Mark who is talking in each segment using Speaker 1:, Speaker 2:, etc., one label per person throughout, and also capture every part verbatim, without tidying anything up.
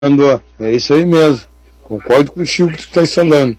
Speaker 1: Andou, é isso aí mesmo. Concordo com o Chico que tu está falando.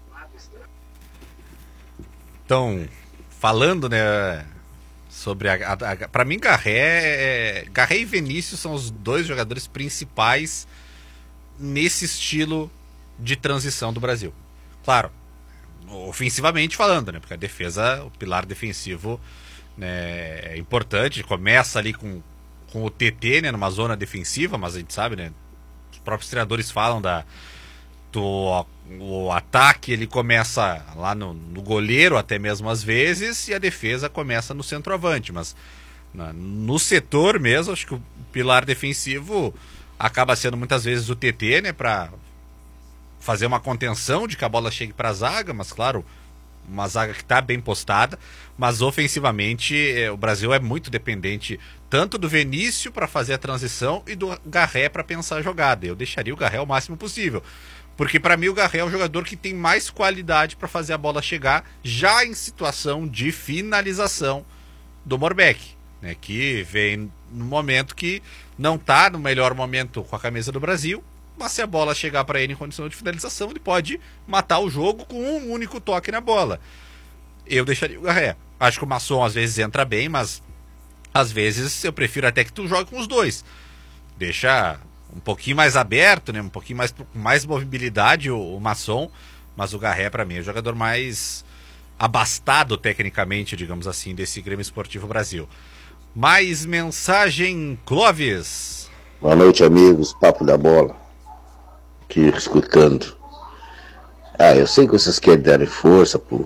Speaker 2: Então, falando, né, sobre a, a, a para mim Garré, Garré e Vinícius são os dois jogadores principais nesse estilo de transição do Brasil. Claro, ofensivamente falando, né, porque a defesa, o pilar defensivo, né, é importante. Começa ali com, com o T T, né, numa zona defensiva, mas a gente sabe, né, os próprios treinadores falam da do o ataque, ele começa lá no, no goleiro até mesmo às vezes, e a defesa começa no centroavante, mas na, no setor mesmo, acho que o pilar defensivo acaba sendo muitas vezes o T T, né, para fazer uma contenção de que a bola chegue para a zaga, mas claro, uma zaga que está bem postada, mas ofensivamente eh, o Brasil é muito dependente tanto do Vinícius para fazer a transição e do Garré para pensar a jogada. Eu deixaria o Garré o máximo possível, porque para mim o Garré é o jogador que tem mais qualidade para fazer a bola chegar já em situação de finalização do Morbeck, né, que vem no momento que não está no melhor momento com a camisa do Brasil, mas se a bola chegar para ele em condição de finalização, ele pode matar o jogo com um único toque na bola. Eu deixaria o Garré. Acho que o Masson às vezes entra bem, mas às vezes eu prefiro até que tu jogue com os dois. Deixa um pouquinho mais aberto, né? Um pouquinho mais com mais mobilidade o, o Masson, mas o Garré para mim é o jogador mais abastado tecnicamente, digamos assim, desse Grêmio Esportivo Brasil. Mais mensagem, Clóvis.
Speaker 3: Boa noite, amigos. Papo da bola. Aqui escutando. Ah, eu sei que vocês querem dar força pro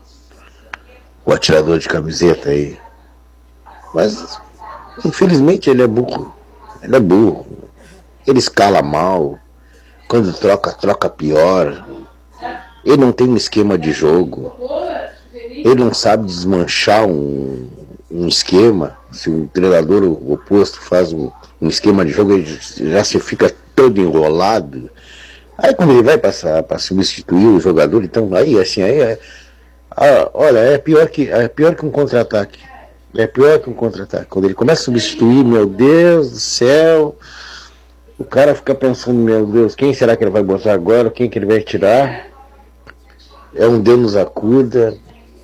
Speaker 3: o atirador de camiseta aí, mas infelizmente ele é burro. Ele é burro. Ele escala mal. Quando troca, troca pior. Ele não tem um esquema de jogo. Ele não sabe desmanchar um, um esquema. Se o treinador oposto faz um, um esquema de jogo, ele já se fica todo enrolado. Aí quando ele vai passar para substituir o jogador, então aí assim, aí é, ah, olha, é pior que é pior que um contra-ataque. É pior que um contra-ataque. Quando ele começa a substituir, meu Deus do céu, o cara fica pensando, meu Deus, quem será que ele vai botar agora? Quem que ele vai tirar? É um Deus nos acuda.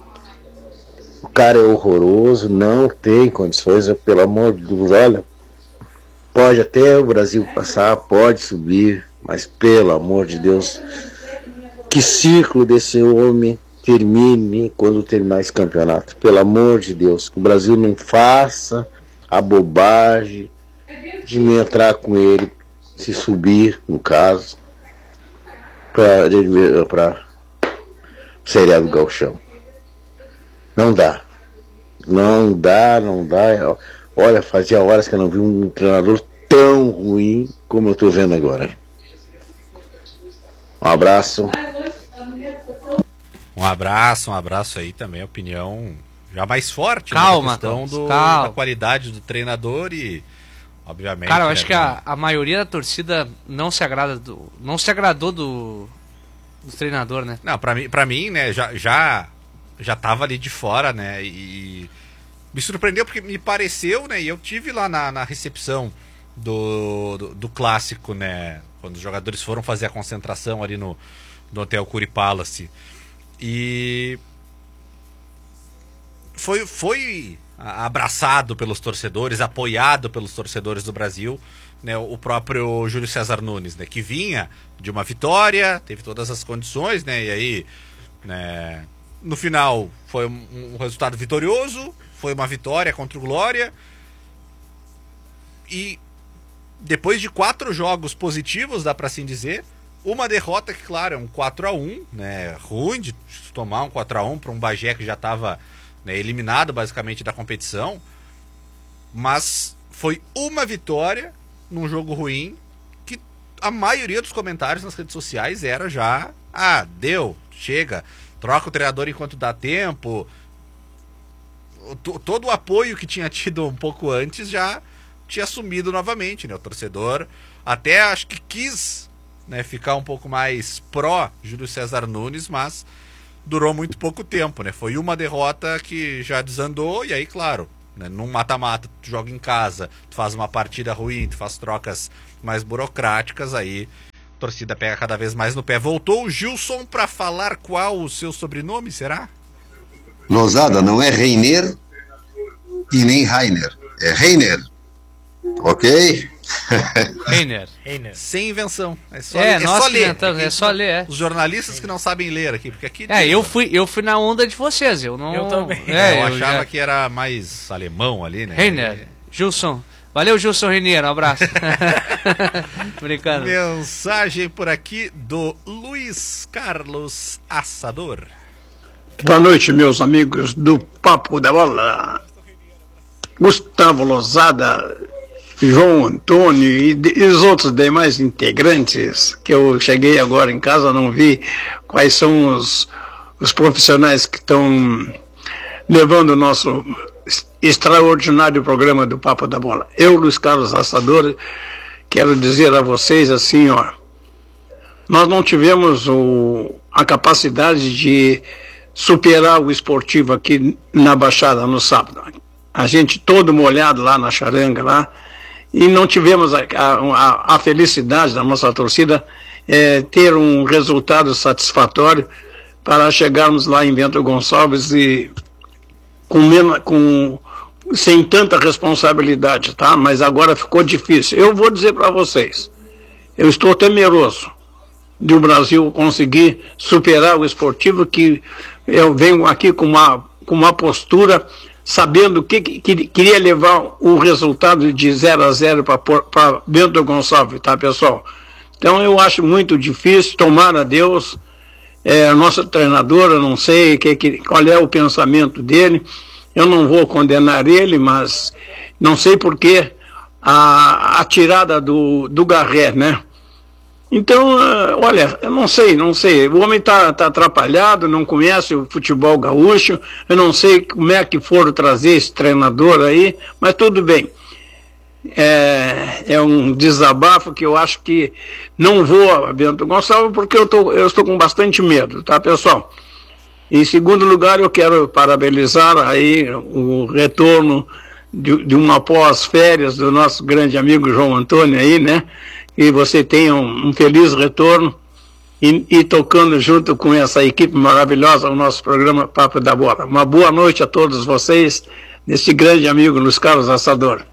Speaker 3: O cara é horroroso, não tem condições, pelo amor de Deus, olha. Pode até o Brasil passar, pode subir, mas pelo amor de Deus, que ciclo desse homem termine quando terminar esse campeonato. Pelo amor de Deus, que o Brasil não faça a bobagem de me entrar com ele, se subir, no caso, para Série A do Gauchão. Não dá. Não dá, não dá. Olha, fazia horas que eu não vi um treinador tão ruim como eu estou vendo agora. Um abraço.
Speaker 2: Um abraço, um abraço aí também, opinião já mais forte,
Speaker 4: calma,
Speaker 2: né, questão do,
Speaker 4: calma.
Speaker 2: da qualidade do treinador e, obviamente...
Speaker 4: Cara, eu
Speaker 2: né,
Speaker 4: acho que a, a maioria da torcida não se agrada do, não se agradou do, do treinador, né?
Speaker 2: Não, pra mim, pra mim né, já, já, já tava ali de fora, né, e me surpreendeu porque me pareceu, né, e eu tive lá na, na recepção do, do, do clássico, né, quando os jogadores foram fazer a concentração ali no, no Hotel Curi Palace, e foi, foi abraçado pelos torcedores, apoiado pelos torcedores do Brasil, né, o próprio Júlio César Nunes, né, que vinha de uma vitória, teve todas as condições, né, e aí, né, no final foi um, um resultado vitorioso, foi uma vitória contra o Glória, e depois de quatro jogos positivos, dá pra assim dizer, uma derrota que, claro, é um quatro a um, né, ruim de tomar um quatro a um para um Bagé que já estava, né, eliminado basicamente da competição, mas foi uma vitória num jogo ruim que a maioria dos comentários nas redes sociais era já, ah, deu, chega, troca o treinador enquanto dá tempo. Todo o apoio que tinha tido um pouco antes já tinha sumido novamente, né? O torcedor até acho que quis, né, ficar um pouco mais pró Júlio César Nunes, mas durou muito pouco tempo, né? Foi uma derrota que já desandou e aí, claro, né? Num mata-mata, tu joga em casa, tu faz uma partida ruim, tu faz trocas mais burocráticas, aí a torcida pega cada vez mais no pé. Voltou o Gilson para falar qual o seu sobrenome, será?
Speaker 5: Losada, não é Reiner e nem Rainer, é Reiner, ok?
Speaker 4: Reiner.
Speaker 6: Reiner.
Speaker 2: Sem invenção. É só,
Speaker 4: É,
Speaker 2: é
Speaker 4: nós
Speaker 2: só
Speaker 4: que
Speaker 2: ler.
Speaker 4: inventamos, é só ler, é.
Speaker 2: Os jornalistas que não sabem ler aqui, porque aqui...
Speaker 4: É, eu fui, eu fui na onda de vocês, eu não...
Speaker 6: Eu também.
Speaker 4: É,
Speaker 2: eu,
Speaker 4: eu
Speaker 2: achava
Speaker 4: já-
Speaker 2: que era mais alemão ali, né?
Speaker 4: Reiner, Gilson. Valeu, Gilson Reiner, um abraço. Brincando.
Speaker 2: Mensagem por aqui do Luiz Carlos Assador.
Speaker 7: Boa noite, meus amigos do Papo da Bola. Gustavo Losada, João Antônio e, de, e os outros demais integrantes, que eu cheguei agora em casa, não vi quais são os, os profissionais que estão levando o nosso extraordinário programa do Papo da Bola. Eu, Luiz Carlos Assador, quero dizer a vocês assim, ó, nós não tivemos o, a capacidade de superar o esportivo aqui na Baixada no sábado. A gente todo molhado lá na charanga lá, e não tivemos a, a, a felicidade da nossa torcida é, ter um resultado satisfatório para chegarmos lá em Bento Gonçalves e com, menos, com sem tanta responsabilidade, tá? Mas agora ficou difícil. Eu vou dizer para vocês, eu estou temeroso de o Brasil conseguir superar o esportivo, que eu venho aqui com uma, com uma postura sabendo que, que queria levar o resultado de zero a zero para Bento Gonçalves, tá, pessoal? Então eu acho muito difícil, tomara a Deus, é, a nossa treinadora, não sei que, que, qual é o pensamento dele, eu não vou condenar ele, mas não sei porque a, a tirada do, do Garré, né? Então, olha, eu não sei, não sei, o homem está tá atrapalhado, não conhece o futebol gaúcho, eu não sei como é que foram trazer esse treinador aí, mas tudo bem. É, é um desabafo que eu acho que não vou a Bento Gonçalves, porque eu, tô, eu estou com bastante medo, tá, pessoal? Em segundo lugar, eu quero parabenizar aí o retorno de, de uma pós-férias do nosso grande amigo João Antônio aí, né? E você tenha um, um feliz retorno e, e tocando junto com essa equipe maravilhosa o nosso programa Papo da Bola. Uma boa noite a todos vocês, desse grande amigo Luiz Carlos Assador.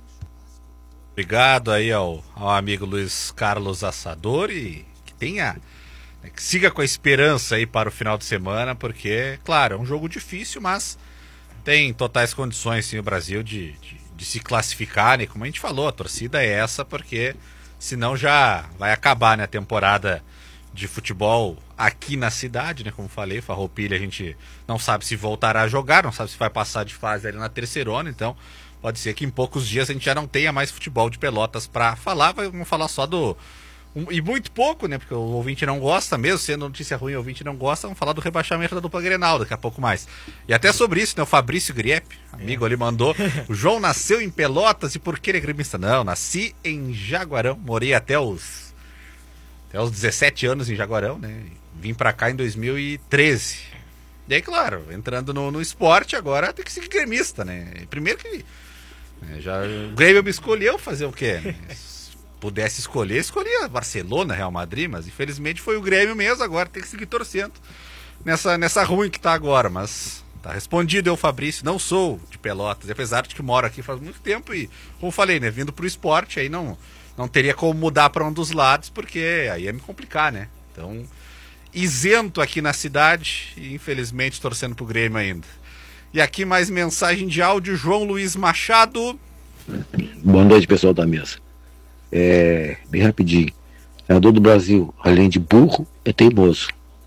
Speaker 2: Obrigado aí ao, ao amigo Luiz Carlos Assador e que tenha, né, que siga com a esperança aí para o final de semana, porque, claro, é um jogo difícil, mas tem totais condições sim o Brasil de, de, de se classificar, né? Como a gente falou, a torcida é essa, porque senão já vai acabar, né, a temporada de futebol aqui na cidade, né? Como falei, Farroupilha a gente não sabe se voltará a jogar, não sabe se vai passar de fase ali na terceirona, então pode ser que em poucos dias a gente já não tenha mais futebol de Pelotas para falar, vamos falar só do... Um, e muito pouco, né? Porque o ouvinte não gosta, mesmo sendo notícia ruim, o ouvinte não gosta, vamos falar do rebaixamento da dupla Grenal daqui a pouco mais. E até sobre isso, né? O Fabrício Griepe, amigo ali, mandou. O João nasceu em Pelotas e por que ele é gremista? Não, nasci em Jaguarão, morei até os, até os dezessete anos em Jaguarão, né? Vim pra cá em dois mil e treze. E aí, claro, entrando no, no esporte, agora tem que ser gremista, né? Primeiro que né, já, o Grêmio me escolheu fazer o quê? Né? Pudesse escolher, escolhia Barcelona, Real Madrid, mas infelizmente foi o Grêmio mesmo, agora tem que seguir torcendo nessa, nessa ruim que tá agora, mas tá respondido eu, Fabrício, não sou de Pelotas, apesar de que moro aqui faz muito tempo e, como falei, né, vindo pro esporte, aí não, não teria como mudar para um dos lados, porque aí ia me complicar, né, então isento aqui na cidade e infelizmente torcendo pro Grêmio ainda. E aqui mais mensagem de áudio, João Luiz Machado.
Speaker 8: Boa noite, pessoal da mesa. É, bem rapidinho. O treinador do Brasil, além de burro, é teimoso.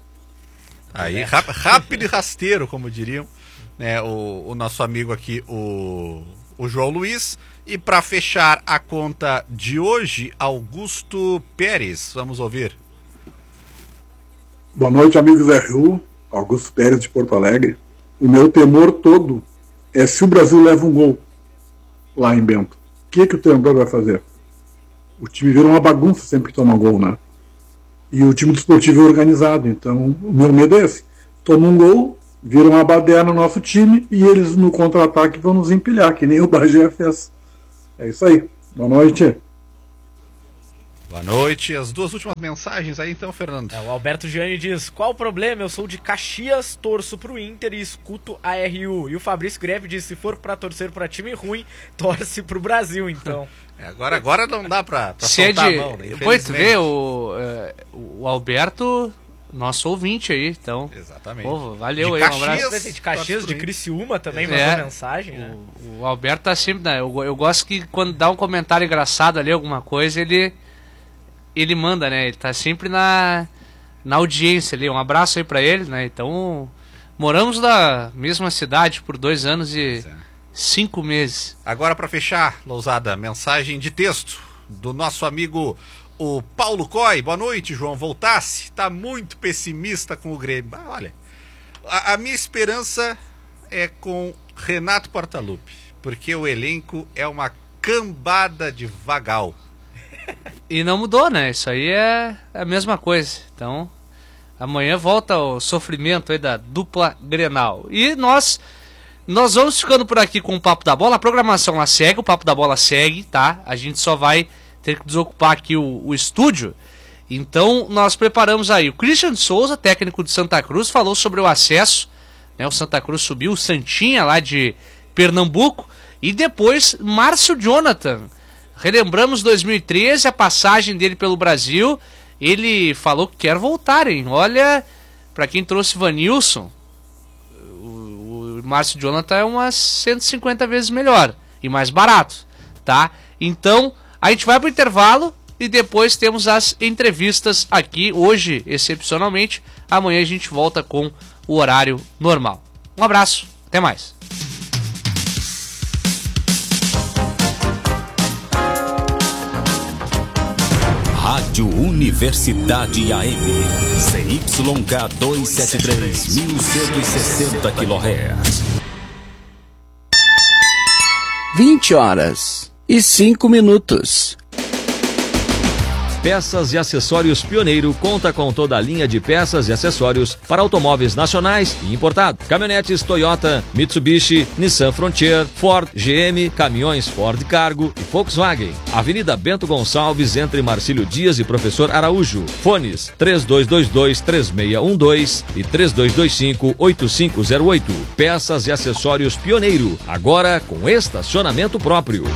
Speaker 2: Aí, rápido e rasteiro, como diriam, né, o, o nosso amigo aqui, o, o João Luiz. E para fechar a conta de hoje, Augusto Pérez. Vamos ouvir.
Speaker 9: Boa noite, amigos R U. Augusto Pérez de Porto Alegre. O meu temor todo é se o Brasil leva um gol lá em Bento. O que, que o treinador vai fazer? O time vira uma bagunça sempre que toma gol, né? E o time do esportivo é organizado, então o meu medo é esse. Toma um gol, viram uma baderna no nosso time e eles no contra-ataque vão nos empilhar, que nem o Bagé fez. É isso aí. Boa noite.
Speaker 2: Boa noite. As duas últimas mensagens aí, então, Fernando.
Speaker 6: É, o Alberto Gianni diz: qual o problema? Eu sou de Caxias, torço pro Inter e escuto a R U. E o Fabrício Greve diz: se for pra torcer pra time ruim, torce pro Brasil, então.
Speaker 2: É, agora, agora não dá pra, pra
Speaker 4: Se é
Speaker 2: soltar
Speaker 4: de...
Speaker 2: a mão, né?
Speaker 4: Pois tu vê, o, é, o Alberto, nosso ouvinte aí, então.
Speaker 2: Exatamente.
Speaker 4: Pô, valeu
Speaker 2: De
Speaker 4: aí,
Speaker 2: Caxias,
Speaker 4: um abraço.
Speaker 6: De Caxias, de Criciúma também,
Speaker 4: É.
Speaker 6: mandou mensagem, né?
Speaker 4: O, o Alberto tá sempre... Né, eu, eu gosto que quando dá um comentário engraçado ali, alguma coisa, ele... Ele manda, né? Ele tá sempre na, na audiência ali. Um abraço aí pra ele, né? Então, moramos na mesma cidade por dois anos e cinco meses.
Speaker 2: Agora, pra fechar, Lousada, mensagem de texto do nosso amigo o Paulo Coy. Boa noite, João. Voltasse? Tá muito pessimista com o Grêmio. Ah, olha, a, a minha esperança é com Renato Portaluppi, porque o elenco é uma cambada de vagal.
Speaker 4: E não mudou, né? Isso aí é a mesma coisa. Então, amanhã volta o sofrimento aí da dupla Grenal. E nós nós vamos ficando por aqui com o Papo da Bola. A programação lá segue, o Papo da Bola segue, tá? A gente só vai ter que desocupar aqui o, o estúdio. Então, nós preparamos aí. O Christian Souza, técnico de Santa Cruz, falou sobre o acesso, né? O Santa Cruz subiu, o Santinha lá de Pernambuco. E depois, Márcio Jonathan. Relembramos dois mil e treze, a passagem dele pelo Brasil. Ele falou que quer voltar, hein? Olha, pra quem trouxe Vanilson, o, o Márcio Jonathan é umas cento e cinquenta vezes melhor e mais barato, tá? Então, a gente vai pro intervalo e depois temos as entrevistas aqui. Hoje, excepcionalmente, amanhã a gente volta com o horário normal. Um abraço, até mais.
Speaker 10: Rádio Universidade A M, C Y K duzentos e setenta e três, mil cento e sessenta quilohertz.
Speaker 11: vinte horas e cinco minutos.
Speaker 12: Peças e Acessórios Pioneiro conta com toda a linha de peças e acessórios para automóveis nacionais e importados. Caminhonetes Toyota, Mitsubishi, Nissan Frontier, Ford, G M, caminhões Ford Cargo e Volkswagen. Avenida Bento Gonçalves, entre Marcílio Dias e Professor Araújo. Fones três dois dois dois, três seis um dois e três dois dois cinco, oito cinco zero oito. Peças e Acessórios Pioneiro, agora com estacionamento próprio.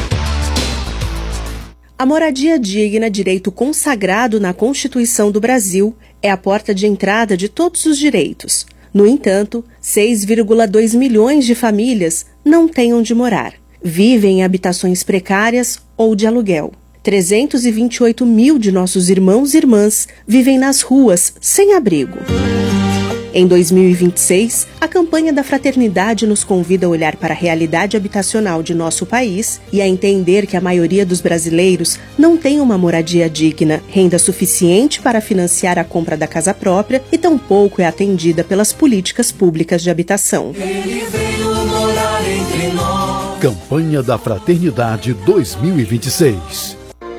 Speaker 13: A moradia digna, direito consagrado na Constituição do Brasil, é a porta de entrada de todos os direitos. No entanto, seis vírgula dois milhões de famílias não têm onde morar. Vivem em habitações precárias ou de aluguel. trezentos e vinte e oito mil de nossos irmãos e irmãs vivem nas ruas, sem abrigo. Em dois mil e vinte e seis, a campanha da Fraternidade nos convida a olhar para a realidade habitacional de nosso país e a entender que a maioria dos brasileiros não tem uma moradia digna, renda suficiente para financiar a compra da casa própria e tampouco é atendida pelas políticas públicas de habitação.
Speaker 14: Ele veio morar entre nós.
Speaker 15: Campanha da Fraternidade dois mil e vinte e seis.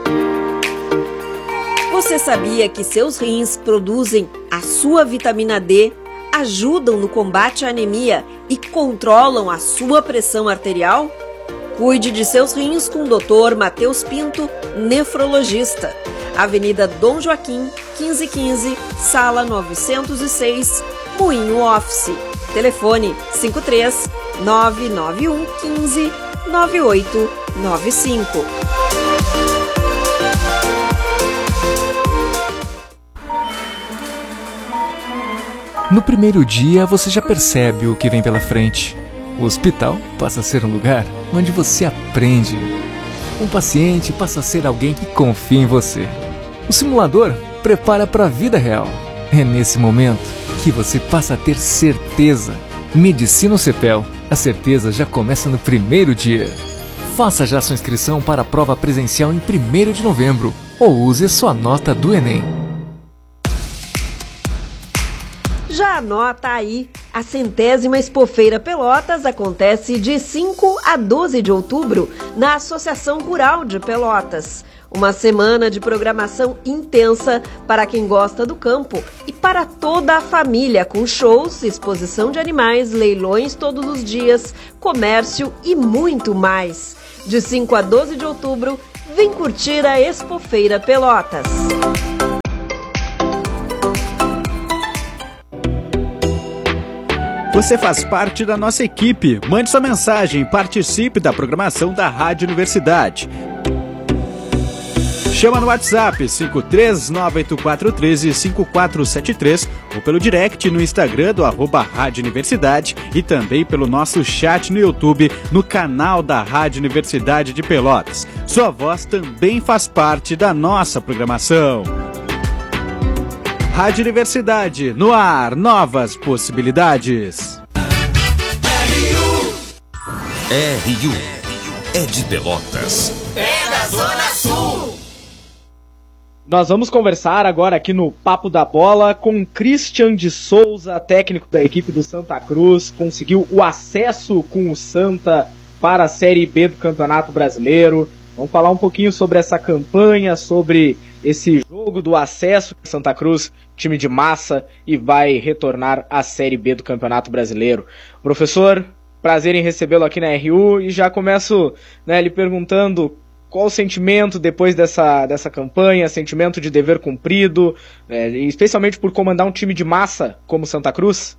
Speaker 16: Você sabia que seus rins produzem a sua vitamina D, ajudam no combate à anemia e controlam a sua pressão arterial? Cuide de seus rins com o doutor Matheus Pinto, nefrologista. Avenida Dom Joaquim, quinze quinze, sala novecentos e seis, Moinho Office. Telefone cinco três nove nove um um cinco nove oito nove cinco.
Speaker 17: No primeiro dia, você já percebe o que vem pela frente. O hospital passa a ser um lugar onde você aprende. Um paciente passa a ser alguém que confia em você. O simulador prepara para a vida real. É nesse momento que você passa a ter certeza. Medicina Cepel. A certeza já começa no primeiro dia. Faça já sua inscrição para a prova presencial em primeiro de novembro ou use sua nota do Enem.
Speaker 16: Já anota aí, a centésima Expofeira Pelotas acontece de cinco a doze de outubro na Associação Rural de Pelotas. Uma semana de programação intensa para quem gosta do campo e para toda a família, com shows, exposição de animais, leilões todos os dias, comércio e muito mais. De cinco a doze de outubro, vem curtir a Expofeira Pelotas.
Speaker 18: Você faz parte da nossa equipe. Mande sua mensagem e participe da programação da Rádio Universidade. Chama no WhatsApp cinco três nove oito quatro um três cinco quatro sete três ou pelo direct no Instagram do arroba Rádio Universidade e também pelo nosso chat no YouTube no canal da Rádio Universidade de Pelotas. Sua voz também faz parte da nossa programação. Rádio Universidade, no ar, novas possibilidades.
Speaker 10: R U é de Pelotas.
Speaker 14: É da Zona Sul.
Speaker 6: Nós vamos conversar agora aqui no Papo da Bola com Christian de Souza, técnico da equipe do Santa Cruz, conseguiu o acesso com o Santa para a Série B do Campeonato Brasileiro. Vamos falar um pouquinho sobre essa campanha, sobre esse jogo do acesso que Santa Cruz, time de massa, e vai retornar à Série B do Campeonato Brasileiro. Professor, prazer em recebê-lo aqui na R U e já começo, né, lhe perguntando qual o sentimento depois dessa, dessa campanha, sentimento de dever cumprido, é, especialmente por comandar um time de massa como Santa Cruz?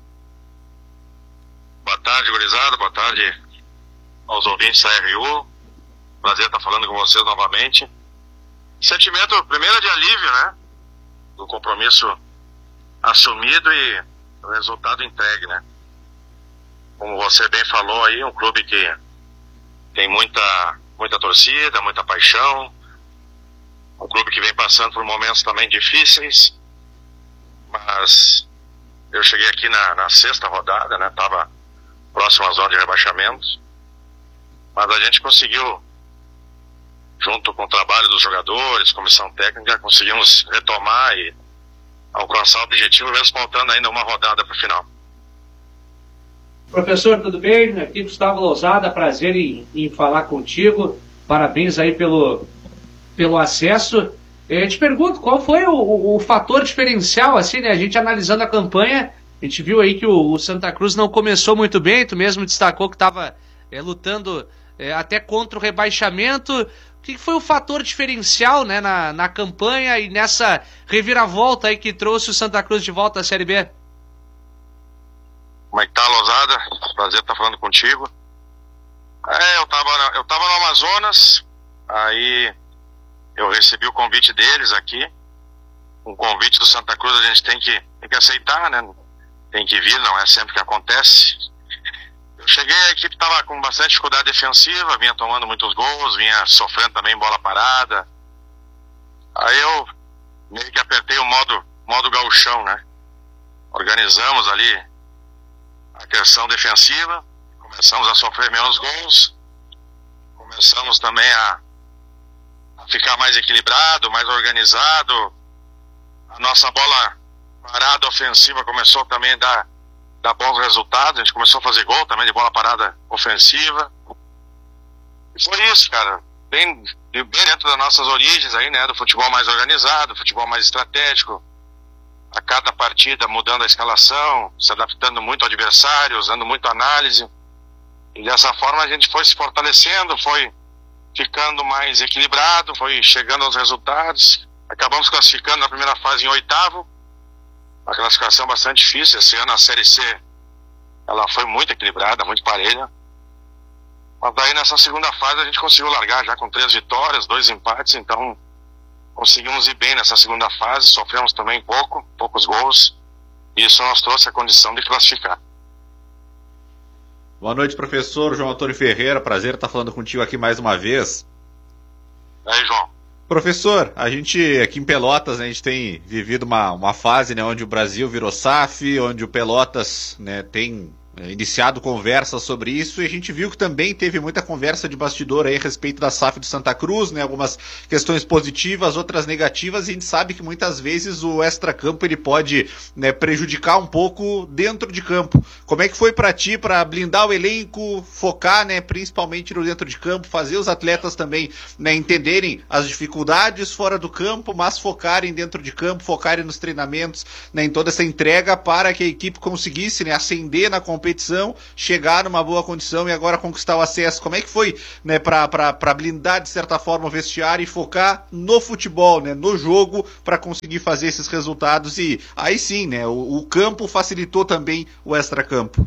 Speaker 19: Boa tarde, gurizada, boa tarde aos ouvintes da R U. Prazer estar falando com vocês novamente. Sentimento, primeiro, de alívio, né? Do compromisso assumido e o resultado entregue, né? Como você bem falou aí, um clube que tem muita, muita torcida, muita paixão. Um clube que vem passando por momentos também difíceis. Mas eu cheguei aqui na, na sexta rodada, né? Tava próximo à zona de rebaixamento. Mas a gente conseguiu, junto com o trabalho dos jogadores, comissão técnica, conseguimos retomar e alcançar o objetivo, mesmo faltando ainda uma rodada para o final.
Speaker 4: Professor, tudo bem? Aqui Gustavo Lousada, prazer em, em falar contigo. Parabéns aí pelo, pelo acesso. Eu te pergunto, qual foi o, o, o fator diferencial, assim, né? A gente analisando a campanha, a gente viu aí que o, o Santa Cruz não começou muito bem, tu mesmo destacou que estava é, lutando é, até contra o rebaixamento. O que foi o fator diferencial, né, na, na campanha e nessa reviravolta aí que trouxe o Santa Cruz de volta à Série B?
Speaker 19: Como é que tá, Lousada? Prazer estar falando contigo. É, eu tava, eu tava no Amazonas, aí eu recebi o convite deles aqui. Um convite do Santa Cruz a gente tem que, tem que aceitar, né? Tem que vir, não é sempre que acontece. Eu cheguei, a equipe estava com bastante dificuldade defensiva, vinha tomando muitos gols, vinha sofrendo também bola parada. Aí eu meio que apertei o modo, modo gauchão, né? Organizamos ali a questão defensiva, começamos a sofrer menos gols, começamos também a, a ficar mais equilibrado, mais organizado. A nossa bola parada ofensiva começou também a dar dar bons resultados, a gente começou a fazer gol também de bola parada ofensiva. E foi isso, cara, bem, bem dentro das nossas origens aí, né, do futebol mais organizado, futebol mais estratégico, a cada partida mudando a escalação, se adaptando muito ao adversário, usando muito análise, e dessa forma a gente foi se fortalecendo, foi ficando mais equilibrado, foi chegando aos resultados, acabamos classificando na primeira fase em oitavo, uma classificação bastante difícil. Esse ano a Série C ela foi muito equilibrada, muito parelha. Mas daí nessa segunda fase a gente conseguiu largar já com três vitórias, dois empates, então conseguimos ir bem nessa segunda fase, sofremos também pouco, poucos gols, e isso nos trouxe a condição de classificar.
Speaker 2: Boa noite, professor João Antônio Ferreira, prazer estar falando contigo aqui mais uma vez.
Speaker 19: E aí, João?
Speaker 2: Professor, a gente aqui em Pelotas, né, a gente tem vivido uma, uma fase, né, onde o Brasil virou S A F, onde o Pelotas, né, tem é, iniciado conversas sobre isso, e a gente viu que também teve muita conversa de bastidor aí a respeito da S A F do Santa Cruz, né? Algumas questões positivas, outras negativas, e a gente sabe que muitas vezes o extracampo ele pode, né, prejudicar um pouco dentro de campo. Como é que foi para ti, para blindar o elenco, focar, né, principalmente no dentro de campo, fazer os atletas também, né, entenderem as dificuldades fora do campo, mas focarem dentro de campo, focarem nos treinamentos, né, em toda essa entrega para que a equipe conseguisse, né, ascender na competição, chegar numa boa condição e agora conquistar o acesso? Como é que foi, né, para blindar de certa forma o vestiário e focar no futebol, né, no jogo, para conseguir fazer esses resultados? E aí sim, né, o, o campo facilitou também o extracampo.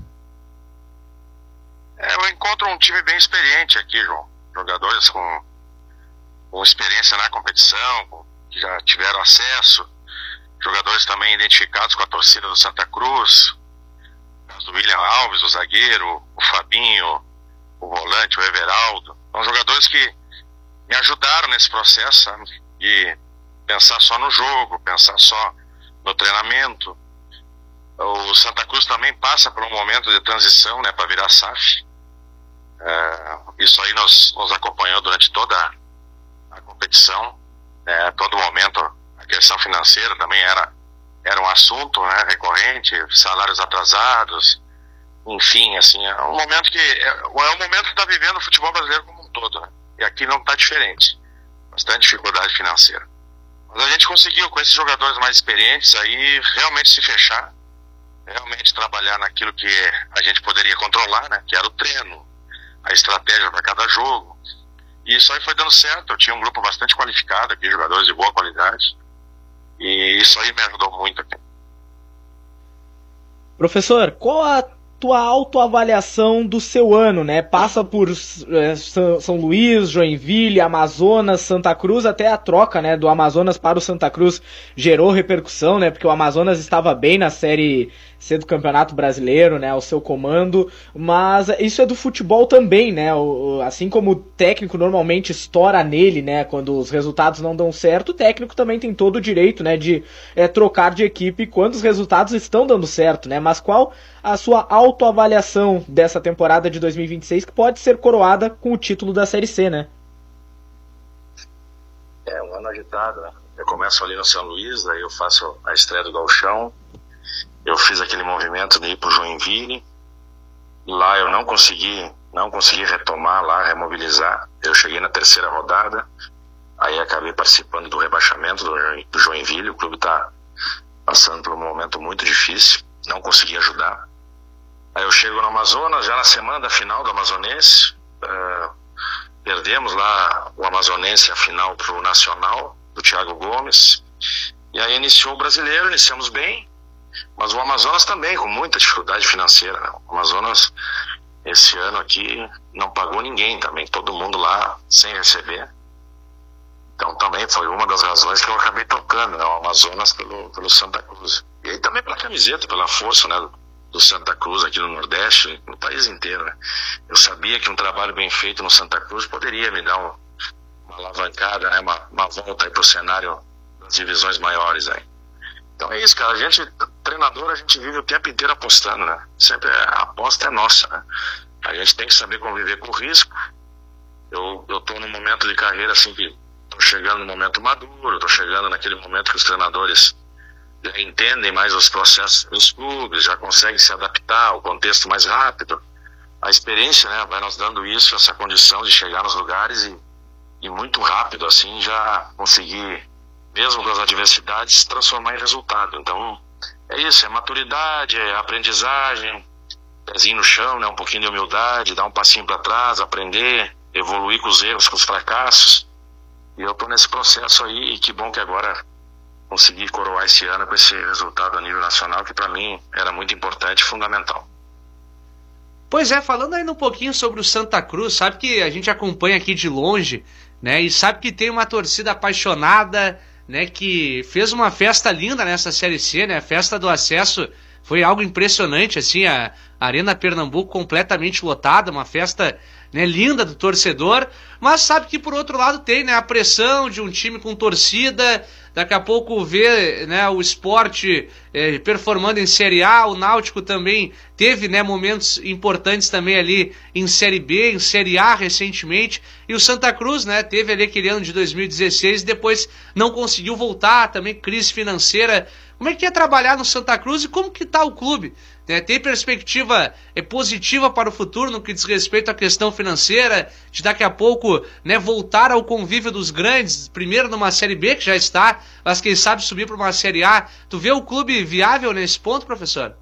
Speaker 19: É, eu encontro um time bem experiente aqui, João. Jogadores com, com experiência na competição, com, que já tiveram acesso. Jogadores também identificados com a torcida do Santa Cruz. O William Alves, o zagueiro, o Fabinho, o volante, o Everaldo. São jogadores que me ajudaram nesse processo, sabe? De pensar só no jogo, pensar só no treinamento. O Santa Cruz também passa por um momento de transição, né, para virar S A F. É, isso aí nos, nos acompanhou durante toda a competição, né, todo momento. A questão financeira também era, era um assunto, né, recorrente, salários atrasados, enfim, assim, é um momento que é, é um momento que está vivendo o futebol brasileiro como um todo, né, e aqui não está diferente, bastante dificuldade financeira. Mas a gente conseguiu, com esses jogadores mais experientes, aí realmente se fechar, realmente trabalhar naquilo que a gente poderia controlar, né, que era o treino, a estratégia para cada jogo. E isso aí foi dando certo. Eu tinha um grupo bastante qualificado aqui, jogadores de boa qualidade, e isso aí me ajudou muito aqui.
Speaker 6: Professor, qual a tua autoavaliação do seu ano, né? Passa por é, São Luís, Joinville, Amazonas, Santa Cruz, até a troca, né, do Amazonas para o Santa Cruz gerou repercussão, né? Porque o Amazonas estava bem na Série C do Campeonato Brasileiro, né, ao seu comando, mas isso é do futebol também, né? O, assim como o técnico normalmente estoura nele, né, quando os resultados não dão certo, o técnico também tem todo o direito, né, de é, trocar de equipe quando os resultados estão dando certo, né? Mas qual a sua autoavaliação dessa temporada de dois mil e vinte e seis, que pode ser coroada com o título da Série C, né?
Speaker 19: É um ano agitado, né? Eu começo ali no São Luís, aí eu faço a estreia do Gauchão. Eu fiz aquele movimento de ir pro Joinville. Lá eu não consegui, não consegui retomar lá, remobilizar. Eu cheguei na terceira rodada, aí acabei participando do rebaixamento do, do Joinville. O clube tá passando por um momento muito difícil, não consegui ajudar. Aí eu chego no Amazonas, já na semana da final do Amazonense, uh, perdemos lá o Amazonense, a final pro Nacional, do Thiago Gomes. E aí iniciou o Brasileiro, iniciamos bem. Mas o Amazonas também, com muita dificuldade financeira, né? O Amazonas, esse ano aqui, não pagou ninguém também, todo mundo lá sem receber. Então também foi uma das razões que eu acabei trocando, né, o Amazonas pelo, pelo Santa Cruz. E aí também pela camiseta, pela força, né, do Santa Cruz aqui no Nordeste, no país inteiro, né? Eu sabia que um trabalho bem feito no Santa Cruz poderia me dar um, uma alavancada, né, uma, uma volta aí pro cenário das divisões maiores aí. Então é isso, cara. A gente, treinador, a gente vive o tempo inteiro apostando, né? Sempre a aposta é nossa, né? A gente tem que saber conviver com o risco. Eu, eu tô num momento de carreira assim que tô chegando no momento maduro, tô chegando naquele momento que os treinadores já entendem mais os processos dos clubes, já conseguem se adaptar ao contexto mais rápido. A experiência, né, vai nos dando isso, essa condição de chegar nos lugares e, e muito rápido, assim, já conseguir, mesmo com as adversidades, transformar em resultado. Então, é isso, é maturidade, é aprendizagem, pezinho no chão, né, um pouquinho de humildade, dar um passinho para trás, aprender, evoluir com os erros, com os fracassos. E eu tô nesse processo aí, e que bom que agora consegui coroar esse ano com esse resultado a nível nacional, que para mim era muito importante e fundamental.
Speaker 4: Pois é, falando ainda um pouquinho sobre o Santa Cruz, sabe que a gente acompanha aqui de longe, né, e sabe que tem uma torcida apaixonada, né, que fez uma festa linda nessa Série C, né, a festa do acesso foi algo impressionante, assim, a Arena Pernambuco completamente lotada, uma festa, né, linda do torcedor, mas sabe que por outro lado tem, né, a pressão de um time com torcida, daqui a pouco vê, né, o esporte é, performando em Série A, o Náutico também teve, né, momentos importantes também ali em Série B, em Série A recentemente, e o Santa Cruz, né, teve ali aquele ano de dois mil e dezesseis e depois não conseguiu voltar, também crise financeira. Como é que é trabalhar no Santa Cruz e como que está o clube? É, tem perspectiva é, positiva para o futuro no que diz respeito à questão financeira, de daqui a pouco, né, voltar ao convívio dos grandes, primeiro numa Série B, que já está, mas quem sabe subir para uma Série A. Tu vê o clube viável nesse ponto, professor?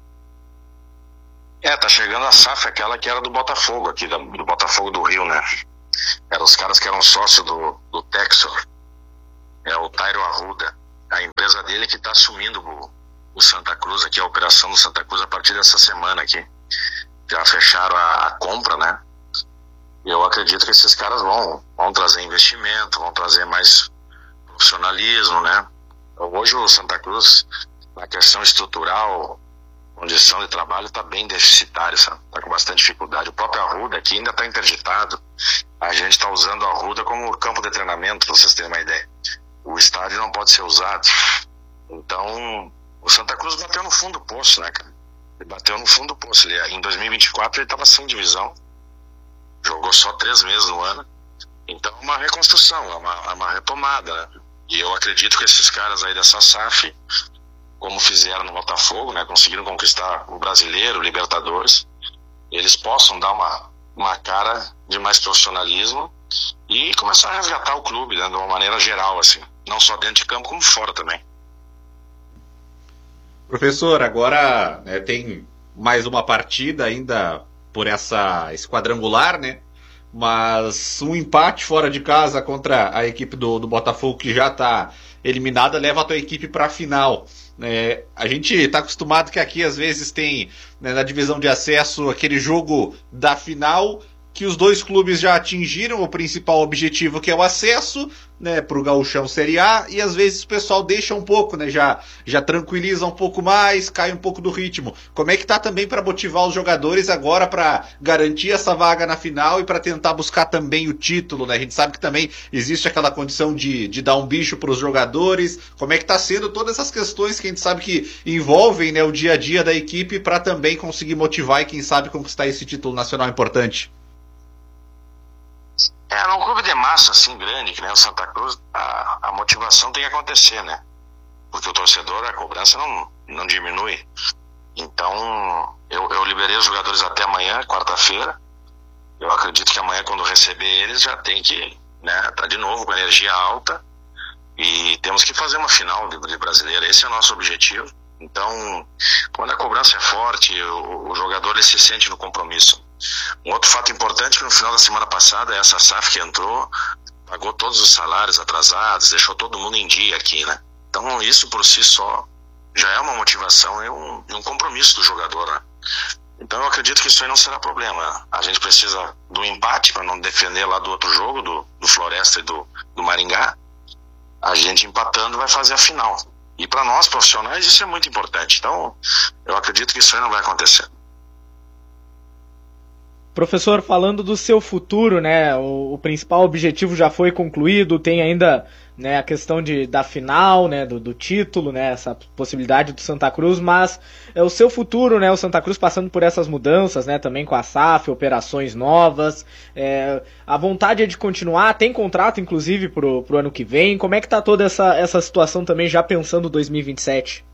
Speaker 19: É, tá chegando a S A F, aquela que era do Botafogo, aqui do, do Botafogo do Rio, né? Eram os caras que eram sócio do, do Texor, é o Tairo Arruda, a empresa dele que está assumindo o, o Santa Cruz aqui, a operação do Santa Cruz a partir dessa semana aqui. Já fecharam a, a compra, né? E eu acredito que esses caras vão, vão trazer investimento, vão trazer mais profissionalismo, né? Hoje o Santa Cruz, na questão estrutural, condição de trabalho, está bem deficitário, está com bastante dificuldade. O próprio Arruda aqui ainda está interditado. A gente está usando a Arruda como campo de treinamento, para vocês terem uma ideia. O estádio não pode ser usado. Então, o Santa Cruz bateu no fundo do poço, né, cara? Ele bateu no fundo do poço. Ele, em dois mil e vinte e quatro ele estava sem divisão. Jogou só três meses no ano. Então, é uma reconstrução, é uma, é uma retomada, né? E eu acredito que esses caras aí dessa S A F, como fizeram no Botafogo, né, conseguiram conquistar o Brasileiro, o Libertadores, eles possam dar uma, uma cara de mais profissionalismo e começar a resgatar o clube, né, de uma maneira geral, assim, não só dentro de campo, como fora também.
Speaker 2: Professor, agora, né, tem mais uma partida ainda por essa, esse quadrangular, né? Mas um empate fora de casa contra a equipe do, do Botafogo, que já está eliminada, leva a tua equipe para a final. É, a gente está acostumado que aqui às vezes tem, né, na divisão de acesso aquele jogo da final, que os dois clubes já atingiram o principal objetivo, que é o acesso, né, para o Gauchão Série A, e às vezes o pessoal deixa um pouco, né, já, já tranquiliza um pouco mais, cai um pouco do ritmo. Como é que tá também para motivar os jogadores agora para garantir essa vaga na final e para tentar buscar também o título, né? A gente sabe que também existe aquela condição de, de dar um bicho para os jogadores. Como é que tá sendo todas essas questões que a gente sabe que envolvem, né, o dia a dia da equipe para também conseguir motivar e quem sabe conquistar esse título nacional importante?
Speaker 19: É, num clube de massa assim grande, que nem o Santa Cruz, a, a motivação tem que acontecer, né? Porque o torcedor, a cobrança não, não diminui. Então, eu, eu liberei os jogadores até amanhã, quarta-feira. Eu acredito que amanhã, quando receber eles, já tem que, né, tá de novo com energia alta. E temos que fazer uma final de, de brasileiro. Esse é o nosso objetivo. Então, quando a cobrança é forte, o, o jogador ele se sente no compromisso. Um outro fato importante é que no final da semana passada, essa S A F que entrou, pagou todos os salários atrasados, deixou todo mundo em dia aqui, né? Então isso por si só já é uma motivação e um, e um compromisso do jogador, né? Então eu acredito que isso aí não será problema. A gente precisa do empate para não defender lá do outro jogo, do, do Floresta e do, do Maringá. A gente empatando vai fazer a final. E para nós profissionais isso é muito importante. Então eu acredito que isso aí não vai acontecer.
Speaker 6: Professor, falando do seu futuro, né, o, o principal objetivo já foi concluído, tem ainda, né, a questão de, da final, né, do, do título, né, essa possibilidade do Santa Cruz, mas é, o seu futuro, né, o Santa Cruz passando por essas mudanças, né, também com a S A F, operações novas, é, a vontade é de continuar, tem contrato inclusive pro, pro ano que vem, como é que tá toda essa, essa situação também já pensando dois mil e vinte e sete?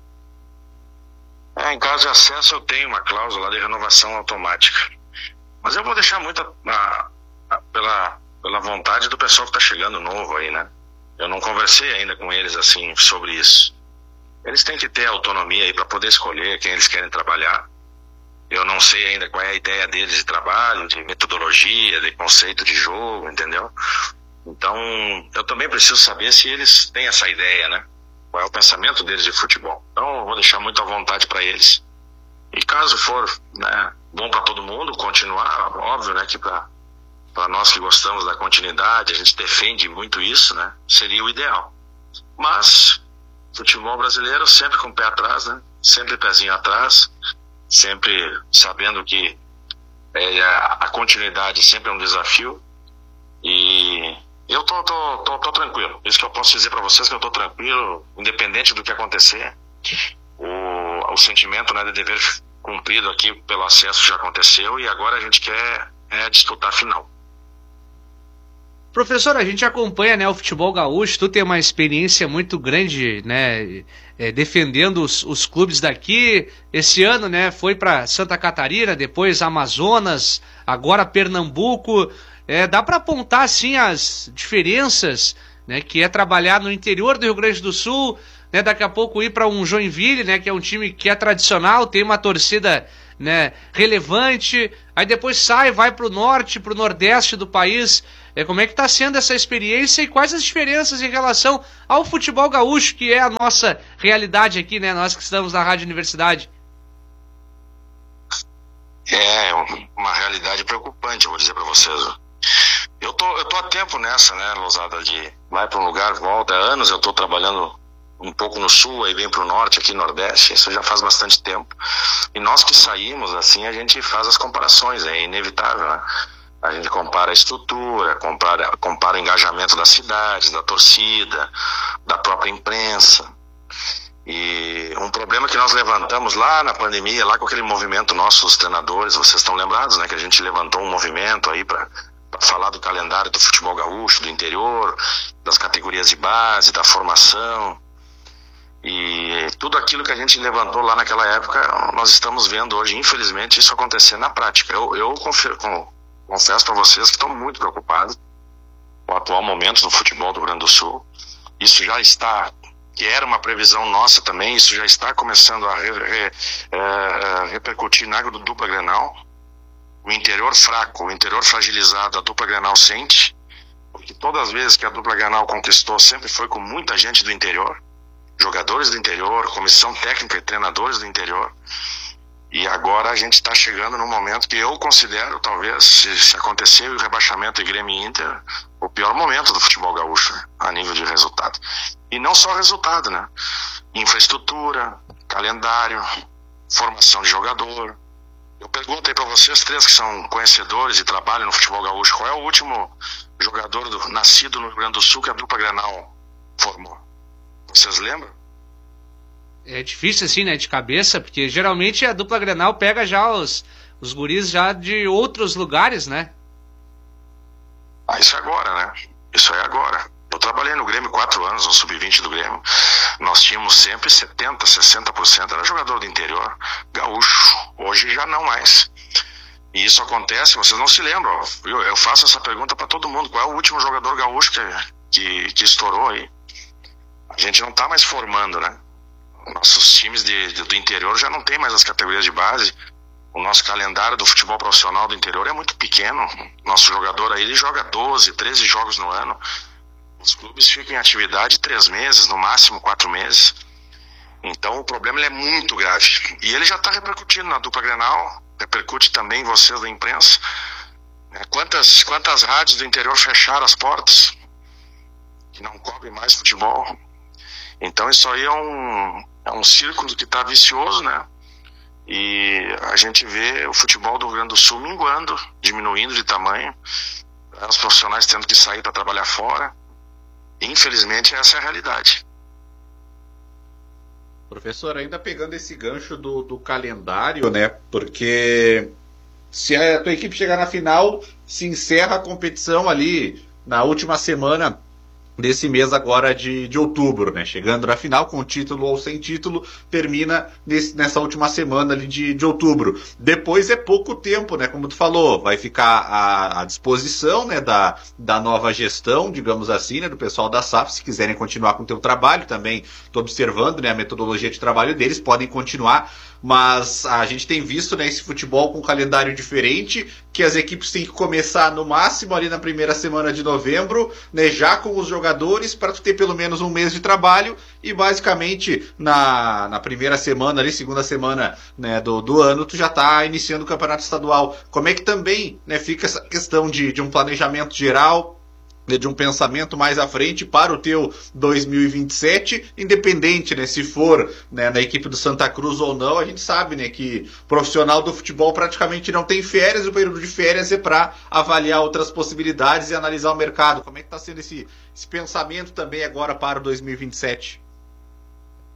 Speaker 19: É, em caso de acesso eu tenho uma cláusula de renovação automática. Mas eu vou deixar muito a, a, a, pela, pela vontade do pessoal que está chegando novo aí, né? Eu não conversei ainda com eles assim sobre isso. Eles têm que ter autonomia aí para poder escolher quem eles querem trabalhar. Eu não sei ainda qual é a ideia deles de trabalho, de metodologia, de conceito de jogo, entendeu? Então, eu também preciso saber se eles têm essa ideia, né? Qual é o pensamento deles de futebol. Então, eu vou deixar muito à vontade para eles. E caso for, né, bom para todo mundo, continuar, óbvio, né, que para nós que gostamos da continuidade, a gente defende muito isso, né, seria o ideal. Mas, futebol brasileiro sempre com o pé atrás, né, sempre pezinho atrás, sempre sabendo que é, a, a continuidade sempre é um desafio. E eu tô, tô, tô, tô tranquilo. Isso que eu posso dizer para vocês, que eu tô tranquilo, independente do que acontecer. o, o sentimento, né, de dever cumprido aqui pelo acesso já aconteceu e agora a gente quer é, disputar a final.
Speaker 4: Professor, a gente acompanha, né, o futebol gaúcho, tu tem uma experiência muito grande, né, é, defendendo os, os clubes daqui. Esse ano, né, foi para Santa Catarina, depois Amazonas, agora Pernambuco. É, dá para apontar, assim, as diferenças, né, que é trabalhar no interior do Rio Grande do Sul, né, daqui a pouco ir para um Joinville, né, que é um time que é tradicional, tem uma torcida, né, relevante, aí depois sai, vai para o norte, para o nordeste do país. É, como é que está sendo essa experiência e quais as diferenças em relação ao futebol gaúcho, que é a nossa realidade aqui, né, nós que estamos na Rádio Universidade?
Speaker 19: É uma realidade preocupante, eu vou dizer para vocês. Eu tô, eu tô há tempo nessa, né, Lousada, de vai para um lugar, volta. Há anos eu tô trabalhando um pouco no sul, aí vem para o norte, aqui no nordeste, isso já faz bastante tempo. E nós que saímos, assim, a gente faz as comparações, é inevitável, né? A gente compara a estrutura, compara, compara o engajamento das cidades, da torcida, da própria imprensa. E um problema que nós levantamos lá na pandemia, lá com aquele movimento nosso dos treinadores, vocês estão lembrados, né? Que a gente levantou um movimento aí para falar do calendário do futebol gaúcho, do interior, das categorias de base, da formação. E tudo aquilo que a gente levantou lá naquela época, nós estamos vendo hoje, infelizmente, isso acontecer na prática. Eu, eu confio, com, confesso para vocês que estou muito preocupado com o atual momento do futebol do Rio Grande do Sul. Isso já está, que era uma previsão nossa também, isso já está começando a re, re, é, repercutir na do dupla Grenal. O interior fraco, o interior fragilizado, a dupla Grenal sente, porque todas as vezes que a dupla Grenal conquistou, sempre foi com muita gente do interior, jogadores do interior, comissão técnica e treinadores do interior. E agora a gente está chegando num momento que eu considero, talvez, se, se acontecer o rebaixamento de Grêmio e Inter, o pior momento do futebol gaúcho, né, a nível de resultado. E não só resultado, né? Infraestrutura, calendário, formação de jogador. Eu pergunto aí para vocês três que são conhecedores e trabalham no futebol gaúcho, qual é o último jogador do, nascido no Rio Grande do Sul que a dupla Grenal formou? Vocês lembram?
Speaker 4: É difícil assim, né, de cabeça, porque geralmente a dupla Grenal pega já os, os guris já de outros lugares, né?
Speaker 19: Ah, isso é agora, né? Isso é agora. Eu trabalhei no Grêmio quatro anos, no sub vinte do Grêmio. Nós tínhamos sempre setenta, sessenta por cento era jogador do interior, gaúcho. Hoje já não mais. E isso acontece, vocês não se lembram. Eu, eu faço essa pergunta para todo mundo. Qual é o último jogador gaúcho que, que, que estourou aí? A gente não está mais formando, né? Nossos times de, de, do interior já não tem mais as categorias de base. O nosso calendário do futebol profissional do interior é muito pequeno. Nosso jogador aí, ele joga doze, treze jogos no ano. Os clubes ficam em atividade três meses, no máximo quatro meses. Então o problema ele é muito grave. E ele já está repercutindo na dupla Grenal, repercute também em vocês da imprensa. Quantas, quantas rádios do interior fecharam as portas? Que não cobrem mais futebol. Então isso aí é um, é um círculo que está vicioso, né? E a gente vê o futebol do Rio Grande do Sul minguando, diminuindo de tamanho, os profissionais tendo que sair para trabalhar fora. Infelizmente essa é a realidade.
Speaker 2: Professor, ainda pegando esse gancho do, do calendário, né? Porque se a tua equipe chegar na final, se encerra a competição ali na última semana desse mês agora de, de outubro, né? Chegando na final, com título ou sem título, termina nesse, nessa última semana ali de, de outubro. Depois é pouco tempo, né? Como tu falou, vai ficar à, à disposição, né? Da, da nova gestão, digamos assim, né? Do pessoal da S A F, se quiserem continuar com o teu trabalho também. Estou observando, né? A metodologia de trabalho deles, podem continuar. Mas a gente tem visto, né, esse futebol com um calendário diferente, que as equipes têm que começar no máximo ali na primeira semana de novembro, né, já com os jogadores, para tu ter pelo menos um mês de trabalho, e basicamente na, na primeira semana ali, segunda semana, né, do, do ano, tu já tá iniciando o campeonato estadual. Como é que também, né, fica essa questão de, de um planejamento geral, de um pensamento mais à frente para o teu dois mil e vinte e sete, independente, né, se for, né, na equipe do Santa Cruz ou não, a gente sabe, né, que profissional do futebol praticamente não tem férias, e o período de férias é para avaliar outras possibilidades e analisar o mercado. Como é que está sendo esse, esse pensamento também agora para o dois mil e vinte e sete?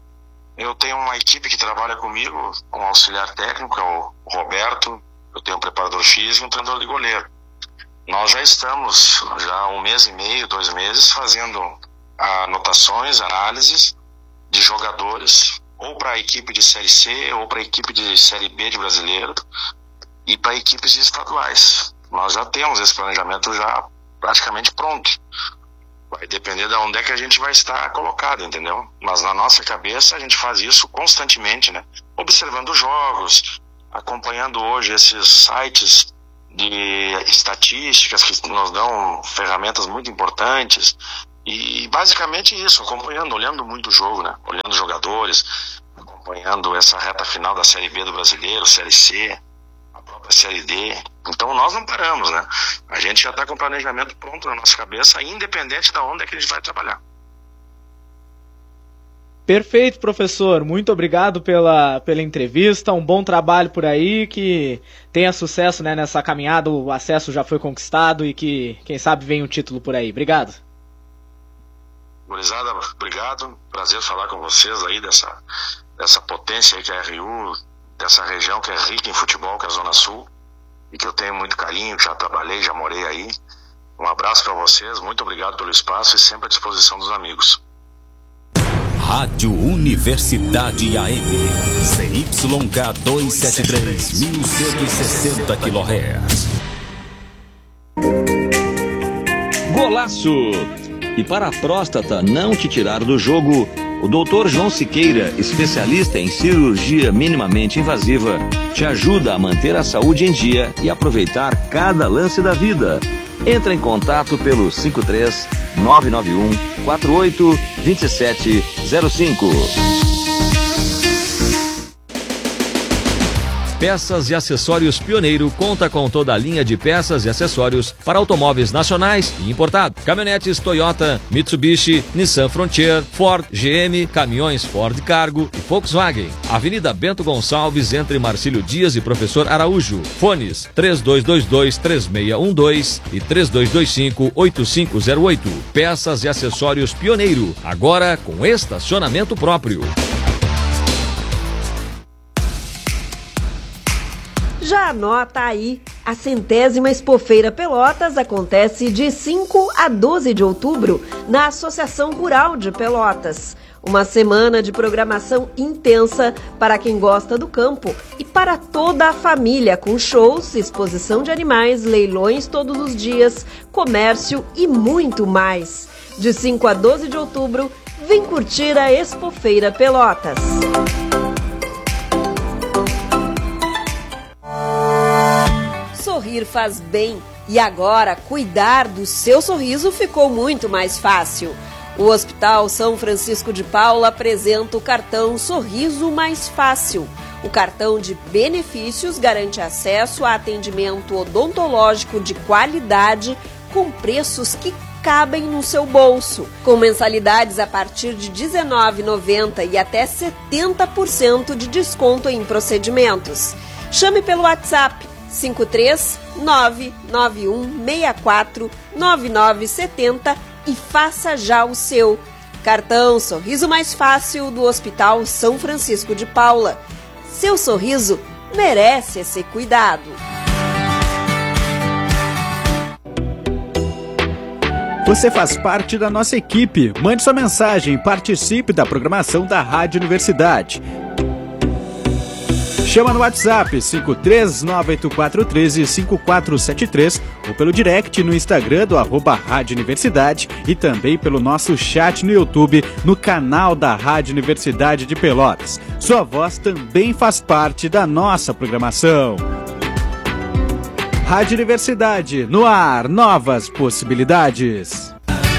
Speaker 19: eu tenho uma equipe que trabalha comigo, um auxiliar técnico, é o Roberto, eu tenho um preparador físico e um treinador de goleiro. Nós já estamos, já há um mês e meio, dois meses, fazendo anotações, análises de jogadores, ou para a equipe de Série C, ou para a equipe de Série B de brasileiro, e para equipes de estaduais. Nós já temos esse planejamento já praticamente pronto. Vai depender de onde é que a gente vai estar colocado, entendeu? Mas na nossa cabeça a gente faz isso constantemente, né? Observando jogos, acompanhando hoje esses sites de estatísticas que nos dão ferramentas muito importantes. E basicamente isso, acompanhando, olhando muito o jogo, né? Olhando jogadores, acompanhando essa reta final da Série B do Brasileiro, Série C, a própria Série D. Então nós não paramos, né? A gente já está com o planejamento pronto na nossa cabeça, independente de onde é que a gente vai trabalhar.
Speaker 6: Perfeito, professor. Muito obrigado pela, pela entrevista. Um bom trabalho por aí, que tenha sucesso, né, nessa caminhada. O acesso já foi conquistado e que, quem sabe, venha um título por aí. Obrigado.
Speaker 19: Gurizada, obrigado. Prazer falar com vocês aí dessa, dessa potência aí que é a R U, dessa região que é rica em futebol, que é a Zona Sul, e que eu tenho muito carinho, já trabalhei, já morei aí. Um abraço para vocês, muito obrigado pelo espaço e sempre à disposição dos amigos.
Speaker 10: Rádio Universidade A M, C Y K duzentos e setenta e três, mil cento e sessenta quilohertz.
Speaker 12: Golaço! E para a próstata não te tirar do jogo, o doutor João Siqueira, especialista em cirurgia minimamente invasiva, te ajuda a manter a saúde em dia e aproveitar cada lance da vida. Entra em contato pelo cinco três nove nove um quatro oito dois sete zero cinco. Peças e Acessórios Pioneiro conta com toda a linha de peças e acessórios para automóveis nacionais e importados. Caminhonetes Toyota, Mitsubishi, Nissan Frontier, Ford, G M, caminhões Ford Cargo e Volkswagen. Avenida Bento Gonçalves, entre Marcílio Dias e Professor Araújo. Fones três dois dois dois, três seis um dois e três dois dois cinco, oito cinco zero oito. Peças e Acessórios Pioneiro, agora com estacionamento próprio.
Speaker 16: Já anota aí, a centésima Expofeira Pelotas acontece de cinco a doze de outubro na Associação Rural de Pelotas. Uma semana de programação intensa para quem gosta do campo e para toda a família, com shows, exposição de animais, leilões todos os dias, comércio e muito mais. De cinco a doze de outubro, vem curtir a Expofeira Pelotas. Sorrir faz bem e agora cuidar do seu sorriso ficou muito mais fácil. O Hospital São Francisco de Paula apresenta o cartão Sorriso Mais Fácil. O cartão de benefícios garante acesso a atendimento odontológico de qualidade com preços que cabem no seu bolso, com mensalidades a partir de dezenove reais e noventa centavos e até setenta por cento de desconto em procedimentos. Chame pelo WhatsApp cinco três nove nove um seis quatro nove nove sete zero e faça já o seu. Cartão Sorriso Mais Fácil do Hospital São Francisco de Paula. Seu sorriso merece esse cuidado.
Speaker 18: Você faz parte da nossa equipe. Mande sua mensagem e participe da programação da Rádio Universidade. Chama no WhatsApp cinco três nove oito quatro um três cinco quatro sete três ou pelo direct no Instagram do arroba Rádio Universidade e também pelo nosso chat no YouTube no canal da Rádio Universidade de Pelotas. Sua voz também faz parte da nossa programação. Rádio Universidade, no ar, novas possibilidades.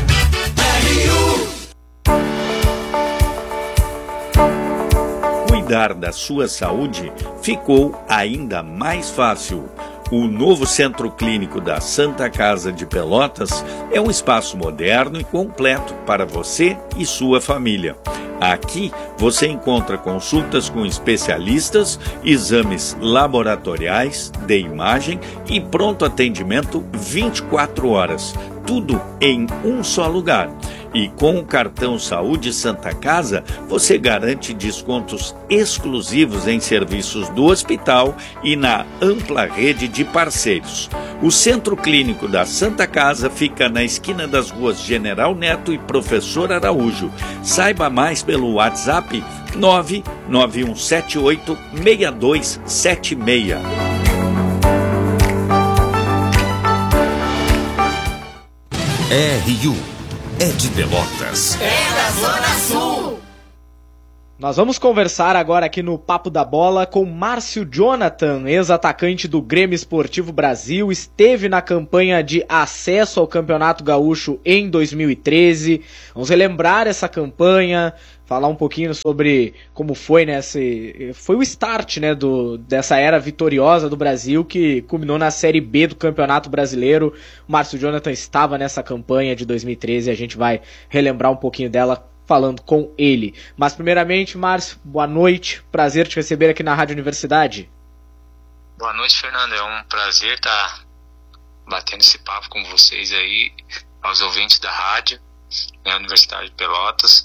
Speaker 20: Cuidar da sua saúde ficou ainda mais fácil. O novo Centro Clínico da Santa Casa de Pelotas é um espaço moderno e completo para você e sua família. Aqui você encontra consultas com especialistas, exames laboratoriais, de imagem e pronto atendimento vinte e quatro horas. Tudo em um só lugar. E com o cartão Saúde Santa Casa, você garante descontos exclusivos em serviços do hospital e na ampla rede de parceiros. O Centro Clínico da Santa Casa fica na esquina das ruas General Neto e Professor Araújo. Saiba mais pelo WhatsApp nove nove um sete oito seis dois sete seis.
Speaker 10: R U é de Pelotas.
Speaker 14: É da Zona Sul.
Speaker 6: Nós vamos conversar agora aqui no Papo da Bola com Márcio Jonathan, ex-atacante do Grêmio Esportivo Brasil, esteve na campanha de acesso ao Campeonato Gaúcho em dois mil e treze. Vamos relembrar essa campanha, falar um pouquinho sobre como foi, né, esse, foi o start, né, do, dessa era vitoriosa do Brasil que culminou na Série B do Campeonato Brasileiro. O Márcio Jonathan estava nessa campanha de dois mil e treze e a gente vai relembrar um pouquinho dela falando com ele. Mas primeiramente, Márcio, boa noite, prazer te receber aqui na Rádio Universidade.
Speaker 21: Boa noite, Fernando, é um prazer estar batendo esse papo com vocês aí, aos ouvintes da rádio, né, Universidade de Pelotas,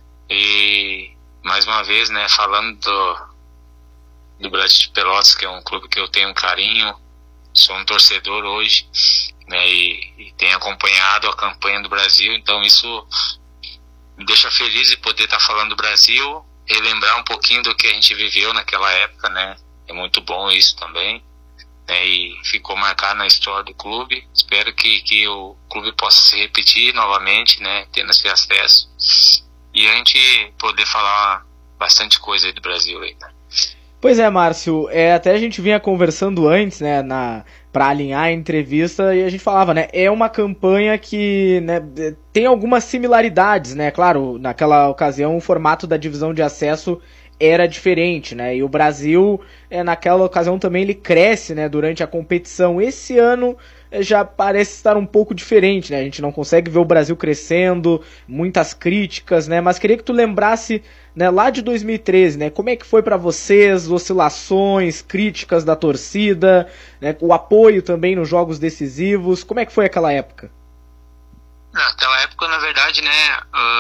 Speaker 21: e mais uma vez, né, falando do, do Brasil de Pelotas, que é um clube que eu tenho um carinho, sou um torcedor hoje, né, e, e tenho acompanhado a campanha do Brasil, então isso me deixa feliz de poder estar falando do Brasil, relembrar um pouquinho do que a gente viveu naquela época, né? É muito bom isso também, né? E ficou marcado na história do clube. Espero que, que o clube possa se repetir novamente, né? Tendo esse acesso. E a gente poder falar bastante coisa aí do Brasil aí, né?
Speaker 6: Pois é, Márcio, é, até a gente vinha conversando antes, né, na, pra alinhar a entrevista, e a gente falava, né, é uma campanha que, né, tem algumas similaridades, né, claro, naquela ocasião o formato da divisão de acesso era diferente, né, e o Brasil, é, naquela ocasião também ele cresce, né, durante a competição. Esse ano é, já parece estar um pouco diferente, né, a gente não consegue ver o Brasil crescendo, muitas críticas, né, mas queria que tu lembrasse, né, lá de dois mil e treze, né, como é que foi para vocês, oscilações, críticas da torcida, né, o apoio também nos jogos decisivos, como é que foi aquela época?
Speaker 21: Naquela época, na verdade, né,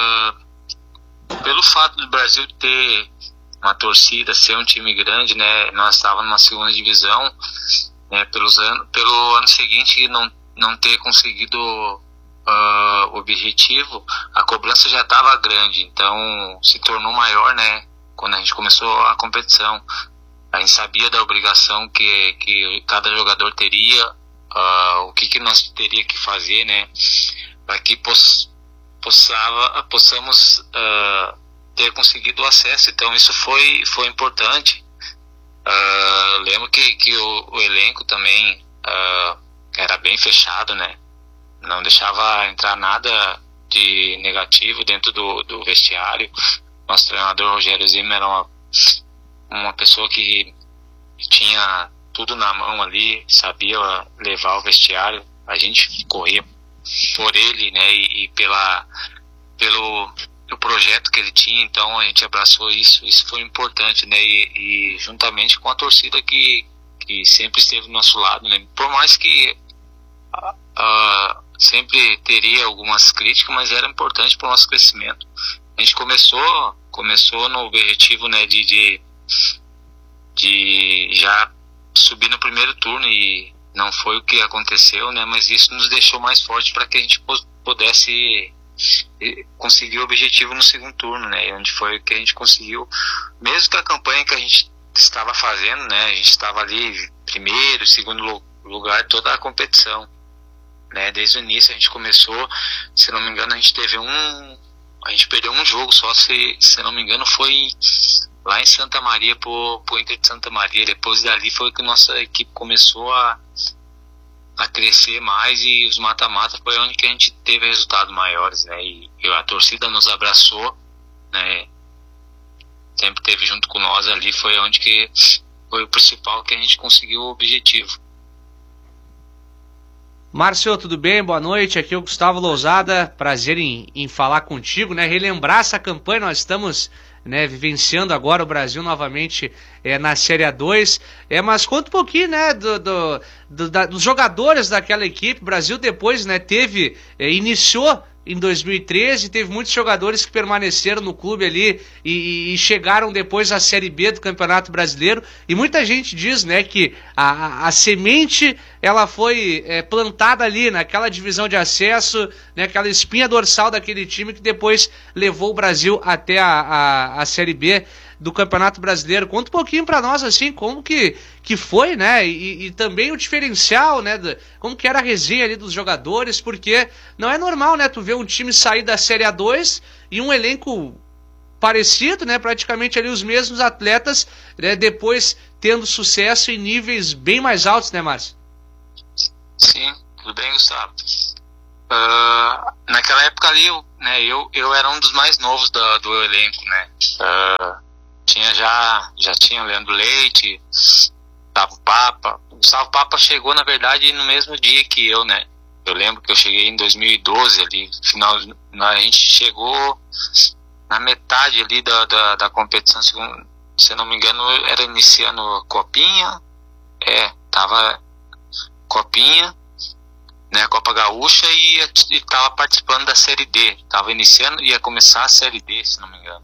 Speaker 21: uh, pelo fato do Brasil ter uma torcida, ser um time grande, né, nós estávamos numa segunda divisão, né, pelos ano, pelo ano seguinte não, não ter conseguido Uh, o objetivo, a cobrança já estava grande, então se tornou maior, né, quando a gente começou a competição. A gente sabia da obrigação que, que cada jogador teria, uh, o que, que nós teria que fazer, né, para que poss, possava, possamos uh, ter conseguido o acesso. Então isso foi, foi importante. Uh, lembro que, que o, o elenco também uh, era bem fechado, né, não deixava entrar nada de negativo dentro do, do vestiário. Nosso treinador Rogério Zimmer era uma, uma pessoa que tinha tudo na mão ali, sabia levar o vestiário. A gente corria por ele, né, e, e pela, pelo o projeto que ele tinha, então a gente abraçou isso. Isso foi importante, né, e, e juntamente com a torcida que, que sempre esteve do nosso lado, né, por mais que uh, sempre teria algumas críticas, mas era importante para o nosso crescimento. A gente começou, começou no objetivo, né, de, de, de já subir no primeiro turno, e não foi o que aconteceu, né, mas isso nos deixou mais forte para que a gente pudesse conseguir o objetivo no segundo turno, né, onde foi que a gente conseguiu, mesmo que a campanha que a gente estava fazendo, né, a gente estava ali primeiro, segundo lugar, toda a competição. Né, desde o início a gente começou, se não me engano a gente teve um, a gente perdeu um jogo só, se, se não me engano foi lá em Santa Maria, pro, pro Inter de Santa Maria. Depois dali foi que nossa equipe começou a, a crescer mais, e os mata-mata foi onde que a gente teve resultados maiores, né, e, e a torcida nos abraçou, né, sempre teve junto com nós ali, foi onde que foi o principal que a gente conseguiu o objetivo.
Speaker 4: Márcio, tudo bem? Boa noite, aqui é o Gustavo Lousada, prazer em, em falar contigo, né, relembrar essa campanha. Nós estamos, né, vivenciando agora o Brasil novamente é, na Série A dois, é, mas conta um pouquinho, né, do, do, do, da, dos jogadores daquela equipe. O Brasil depois, né, teve, é, iniciou em dois mil e treze, teve muitos jogadores que permaneceram no clube ali e, e chegaram depois à Série B do Campeonato Brasileiro, e muita gente diz, né, que a, a, a semente ela foi é, plantada ali naquela divisão de acesso, né, aquela espinha dorsal daquele time que depois levou o Brasil até a, a, a Série B do Campeonato Brasileiro. Conta um pouquinho pra nós, assim, como que, que foi, né, e, e também o diferencial, né, do, como que era a resenha ali dos jogadores, porque não é normal, né, tu ver um time sair da Série A dois e um elenco parecido, né, praticamente ali os mesmos atletas, né, depois tendo sucesso em níveis bem mais altos, né, Márcio?
Speaker 21: Sim, tudo bem, Gustavo. Uh, naquela época ali, eu, né, eu, eu era um dos mais novos do, do elenco, né, uh, tinha já, já tinha o Leandro Leite, Gustavo Papa. O Gustavo Papa chegou, na verdade, no mesmo dia que eu, né? Eu lembro que eu cheguei em dois mil e doze ali, final, a gente chegou na metade ali da, da, da competição, se eu não me engano, era iniciando Copinha, é, tava Copinha, né, Copa Gaúcha, e estava participando da Série D, tava iniciando, ia começar a Série D, se não me engano.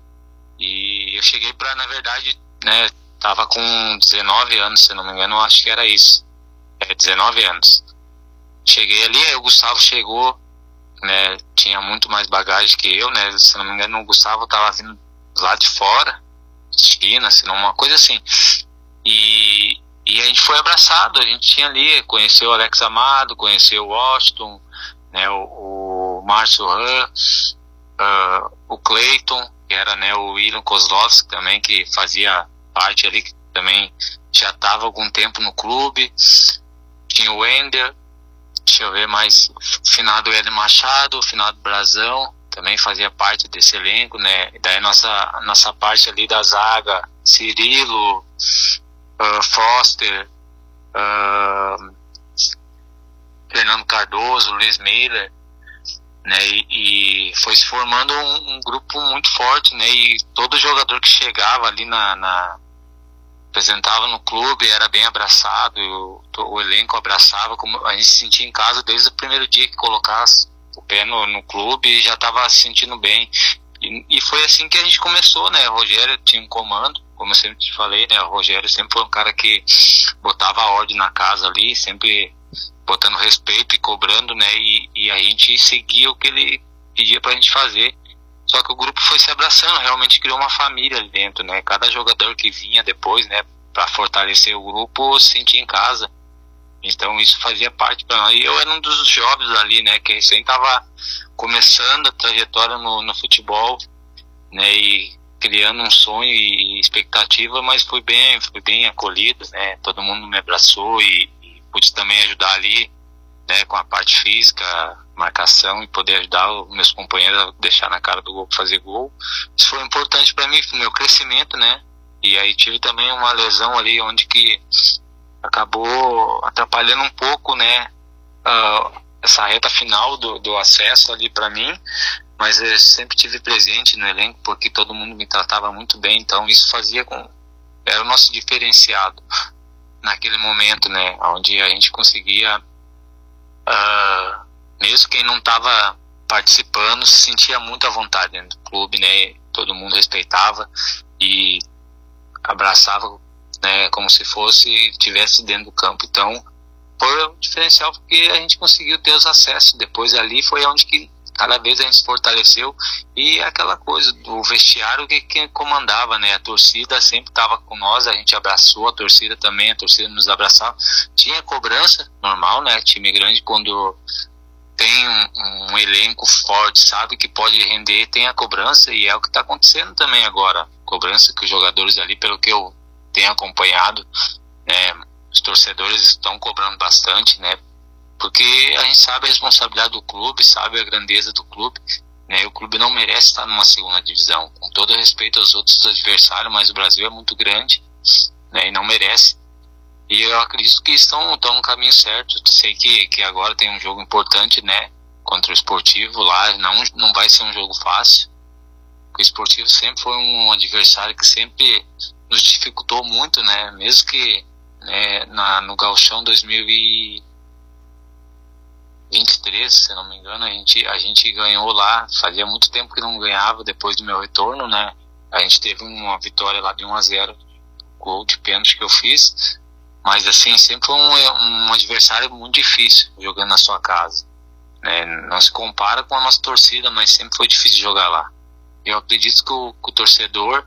Speaker 21: E eu cheguei pra, na verdade, né, tava com dezenove anos, se não me engano, acho que era isso. É, dezenove anos. Cheguei ali, aí o Gustavo chegou, né, tinha muito mais bagagem que eu, né, se não me engano, o Gustavo tava vindo lá de fora, China, se não, uma coisa assim. E, e a gente foi abraçado, a gente tinha ali, conheceu o Alex Amado, conheceu o Washington, né, o, o Márcio Han, uh, o Clayton, que era, né, o William Kozlovski também, que fazia parte ali, que também já estava algum tempo no clube. Tinha o Wender, deixa eu ver mais, finado Hélio Machado, finado Brazão, também fazia parte desse elenco, né, e daí nossa, nossa parte ali da zaga, Cirilo, uh, Foster, uh, Fernando Cardoso, Luiz Miller, né, e, e foi se formando um, um grupo muito forte, né, e todo jogador que chegava ali na, na apresentava no clube era bem abraçado, o, o elenco abraçava, como a gente se sentia em casa desde o primeiro dia que colocasse o pé no, no clube, e já estava se sentindo bem, e, e foi assim que a gente começou, né, o Rogério tinha um comando, como eu sempre te falei, né, o Rogério sempre foi um cara que botava a ordem na casa ali, sempre botando respeito e cobrando, né, e, e a gente seguia o que ele pedia pra gente fazer. Só que o grupo foi se abraçando, realmente criou uma família ali dentro, né, cada jogador que vinha depois, né, pra fortalecer o grupo, se sentia em casa. Então isso fazia parte pra nós. E eu era um dos jovens ali, né, que recém tava começando a trajetória no, no futebol, né, e criando um sonho e expectativa, mas fui bem, fui bem acolhido, né, todo mundo me abraçou e pude também ajudar ali, né, com a parte física, marcação, e poder ajudar os meus companheiros a deixar na cara do gol, fazer gol. Isso foi importante para mim, pro meu crescimento, né, e aí tive também uma lesão ali, onde que acabou atrapalhando um pouco, né, uh, essa reta final do, do acesso ali para mim, mas eu sempre tive presente no elenco, porque todo mundo me tratava muito bem, então isso fazia com, era o nosso diferenciado naquele momento, né, onde a gente conseguia, uh, mesmo quem não estava participando, se sentia muito à vontade dentro do clube, né, todo mundo respeitava e abraçava, né, como se fosse, estivesse dentro do campo. Então foi um diferencial, porque a gente conseguiu ter os acessos. Depois ali foi onde que cada vez a gente se fortaleceu, e aquela coisa do vestiário que quem comandava, né, a torcida sempre estava com nós, a gente abraçou a torcida também, a torcida nos abraçava. Tinha cobrança, normal, né, time grande quando tem um, um elenco forte, sabe que pode render, tem a cobrança, e é o que está acontecendo também agora, cobrança que os jogadores ali, pelo que eu tenho acompanhado, né, os torcedores estão cobrando bastante, né, porque a gente sabe a responsabilidade do clube, sabe a grandeza do clube, né? O clube não merece estar numa segunda divisão, com todo respeito aos outros adversários, mas o Brasil é muito grande, né? E não merece. E eu acredito que estão, estão no caminho certo. Sei que, que agora tem um jogo importante, né, contra o Esportivo lá, não, não vai ser um jogo fácil, porque o Esportivo sempre foi um adversário que sempre nos dificultou muito, né, mesmo que, né, na, no Gauchão dois mil e vinte e três, se não me engano, a gente, a gente ganhou lá, fazia muito tempo que não ganhava depois do meu retorno, né? A gente teve uma vitória lá de um a zero, gol de pênalti que eu fiz, mas assim, sempre um, um adversário muito difícil jogando na sua casa, né? Não se compara com a nossa torcida, mas sempre foi difícil jogar lá. Eu acredito que o, que o torcedor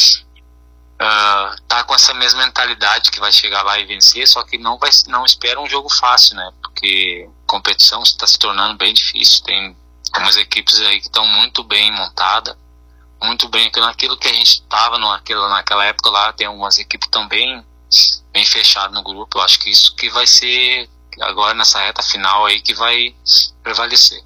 Speaker 21: uh, tá com essa mesma mentalidade que vai chegar lá e vencer, só que não, vai, não espera um jogo fácil, né? Porque a competição está se tornando bem difícil, tem umas equipes aí que estão muito bem montadas, muito bem, naquilo que a gente estava naquela, naquela época lá, tem umas equipes também bem fechadas no grupo. Eu acho que isso que vai ser agora nessa reta final aí que vai prevalecer.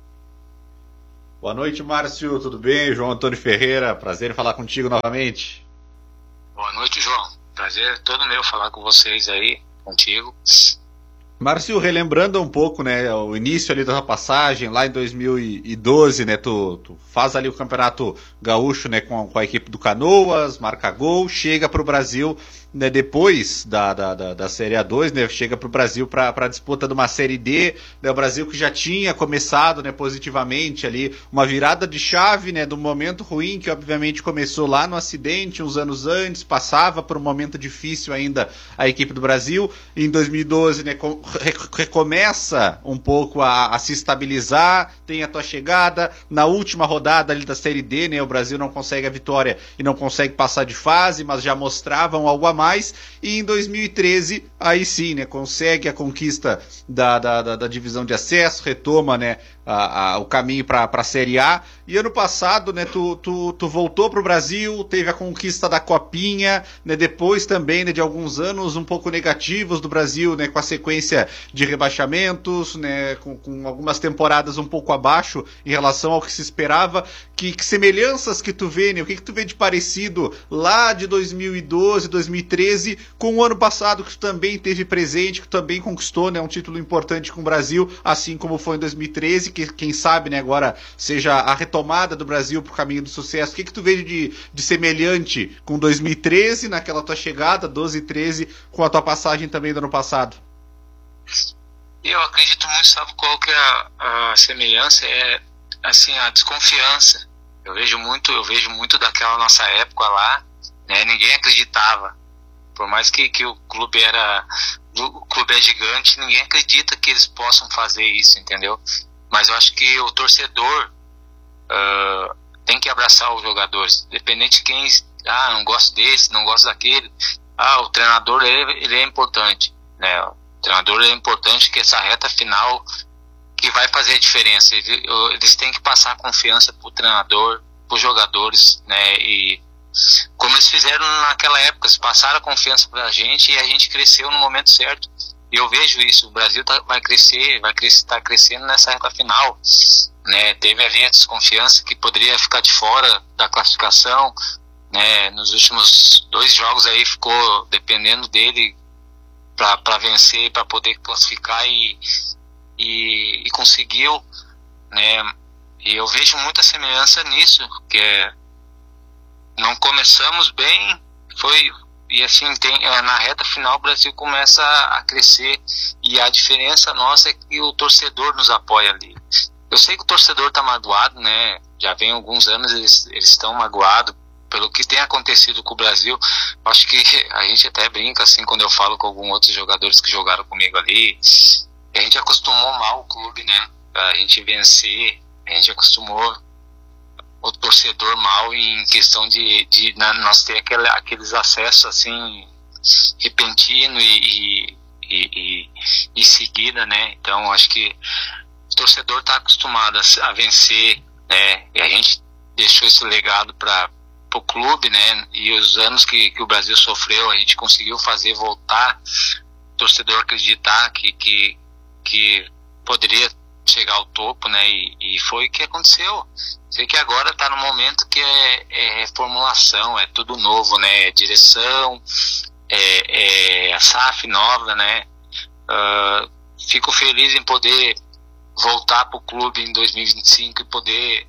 Speaker 2: Boa noite, Márcio, tudo bem? João Antônio Ferreira, prazer em falar contigo novamente.
Speaker 21: Boa noite, João, prazer todo meu falar com vocês aí, contigo.
Speaker 2: Márcio, relembrando um pouco, né, o início ali da tua passagem, lá em dois mil e doze, né, tu, tu faz ali o Campeonato Gaúcho, né, com, com a equipe do Canoas, marca gol, chega pro Brasil, né, depois da, da, da, da Série A dois, né, chega pro Brasil para a disputa de uma Série D, né, o Brasil que já tinha começado, né, positivamente ali, uma virada de chave, né, do momento ruim que obviamente começou lá no acidente, uns anos antes, passava por um momento difícil ainda a equipe do Brasil, em dois mil e doze, né, com, recomeça um pouco a, a se estabilizar, tem a tua chegada, na última rodada ali da Série D, né, o Brasil não consegue a vitória e não consegue passar de fase, mas já mostravam algo a mais, e em dois mil e treze, aí sim, né, consegue a conquista da, da, da, da divisão de acesso, retoma, né, a, a, o caminho para a Série A, e ano passado, né, tu, tu, tu voltou para o Brasil, teve a conquista da Copinha, né, depois também, né, de alguns anos um pouco negativos do Brasil, né, com a sequência de rebaixamentos, né, com, com algumas temporadas um pouco abaixo em relação ao que se esperava. Que, que semelhanças que tu vê, né, o que, que tu vê de parecido lá de dois mil e doze, dois mil e treze, com o ano passado que tu também teve presente, que tu também conquistou, né, um título importante com o Brasil, assim como foi em dois mil e treze, que quem sabe, né, agora seja a retomada do Brasil pro caminho do sucesso. O que, que tu vê de, de semelhante com dois mil e treze, naquela tua chegada, doze e treze, com a tua passagem também do ano passado?
Speaker 21: Eu acredito muito, sabe qual que é a, a semelhança? É, assim, a desconfiança. Eu vejo muito, eu vejo muito daquela nossa época lá, né? Ninguém acreditava. Por mais que, que o clube era, o clube é gigante, ninguém acredita que eles possam fazer isso, entendeu? Mas eu acho que o torcedor uh, tem que abraçar os jogadores, independente de quem, ah, não gosto desse, não gosto daquele. Ah, o treinador, ele, ele é importante, né? O treinador é importante, que essa reta final que vai fazer a diferença. Eles têm que passar confiança pro treinador, pros jogadores, né? E como eles fizeram naquela época, eles passaram a confiança pra gente e a gente cresceu no momento certo. E eu vejo isso, o Brasil tá, vai crescer, vai crescer, tá crescendo nessa reta final, né? Teve ali a desconfiança que poderia ficar de fora da classificação, né? Nos últimos dois jogos aí ficou dependendo dele para vencer, para poder classificar e E, e conseguiu, né? E eu vejo muita semelhança nisso, que é, não começamos bem, foi, e assim, tem, é, na reta final o Brasil começa a crescer, e a diferença nossa é que o torcedor nos apoia ali. Eu sei que o torcedor está magoado, né? Já vem alguns anos eles estão magoados pelo que tem acontecido com o Brasil. Acho que a gente até brinca assim quando eu falo com alguns outros jogadores que jogaram comigo ali. A gente acostumou mal o clube, né? A gente vencer, a gente acostumou o torcedor mal em questão de, de na, nós ter aquele, aqueles acessos assim repentino e, e, e, e seguida, né? Então acho que o torcedor está acostumado a, a vencer, né? E a gente deixou esse legado para o clube, né? E os anos que, que o Brasil sofreu, a gente conseguiu fazer voltar o torcedor acreditar que, que que poderia chegar ao topo, né, e, e foi o que aconteceu. Sei que agora está no momento que é, é reformulação, é tudo novo, né, é direção, é, é a S A F nova, né, uh, fico feliz em poder voltar para o clube em dois mil e vinte e cinco e poder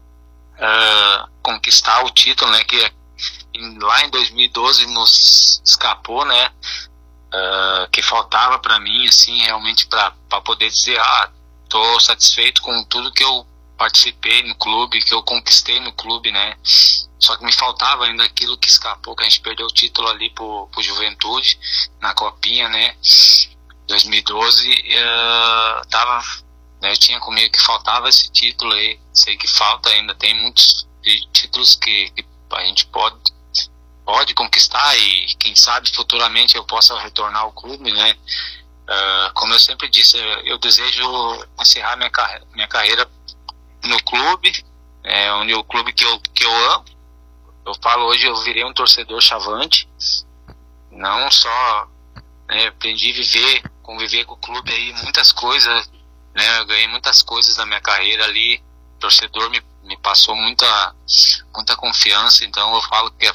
Speaker 21: uh, conquistar o título, né, que em, lá em dois mil e doze nos escapou, né, Uh, que faltava para mim, assim, realmente para poder dizer, ah, tô satisfeito com tudo que eu participei no clube, que eu conquistei no clube, né? Só que me faltava ainda aquilo que escapou, que a gente perdeu o título ali pro, pro Juventude, na Copinha, né? dois mil e doze, uh, tava, né, eu tinha comigo que faltava esse título aí. Sei que falta ainda, tem muitos títulos que, que a gente pode, pode conquistar e quem sabe futuramente eu possa retornar ao clube, né? Uh, como eu sempre disse, eu desejo encerrar minha, carre minha carreira no clube, é, onde o clube que eu, que eu amo. Eu falo hoje, eu virei um torcedor chavante, não só, né, aprendi a viver, conviver com o clube aí, muitas coisas, né, eu ganhei muitas coisas na minha carreira ali, o torcedor me, me passou muita, muita confiança, então eu falo que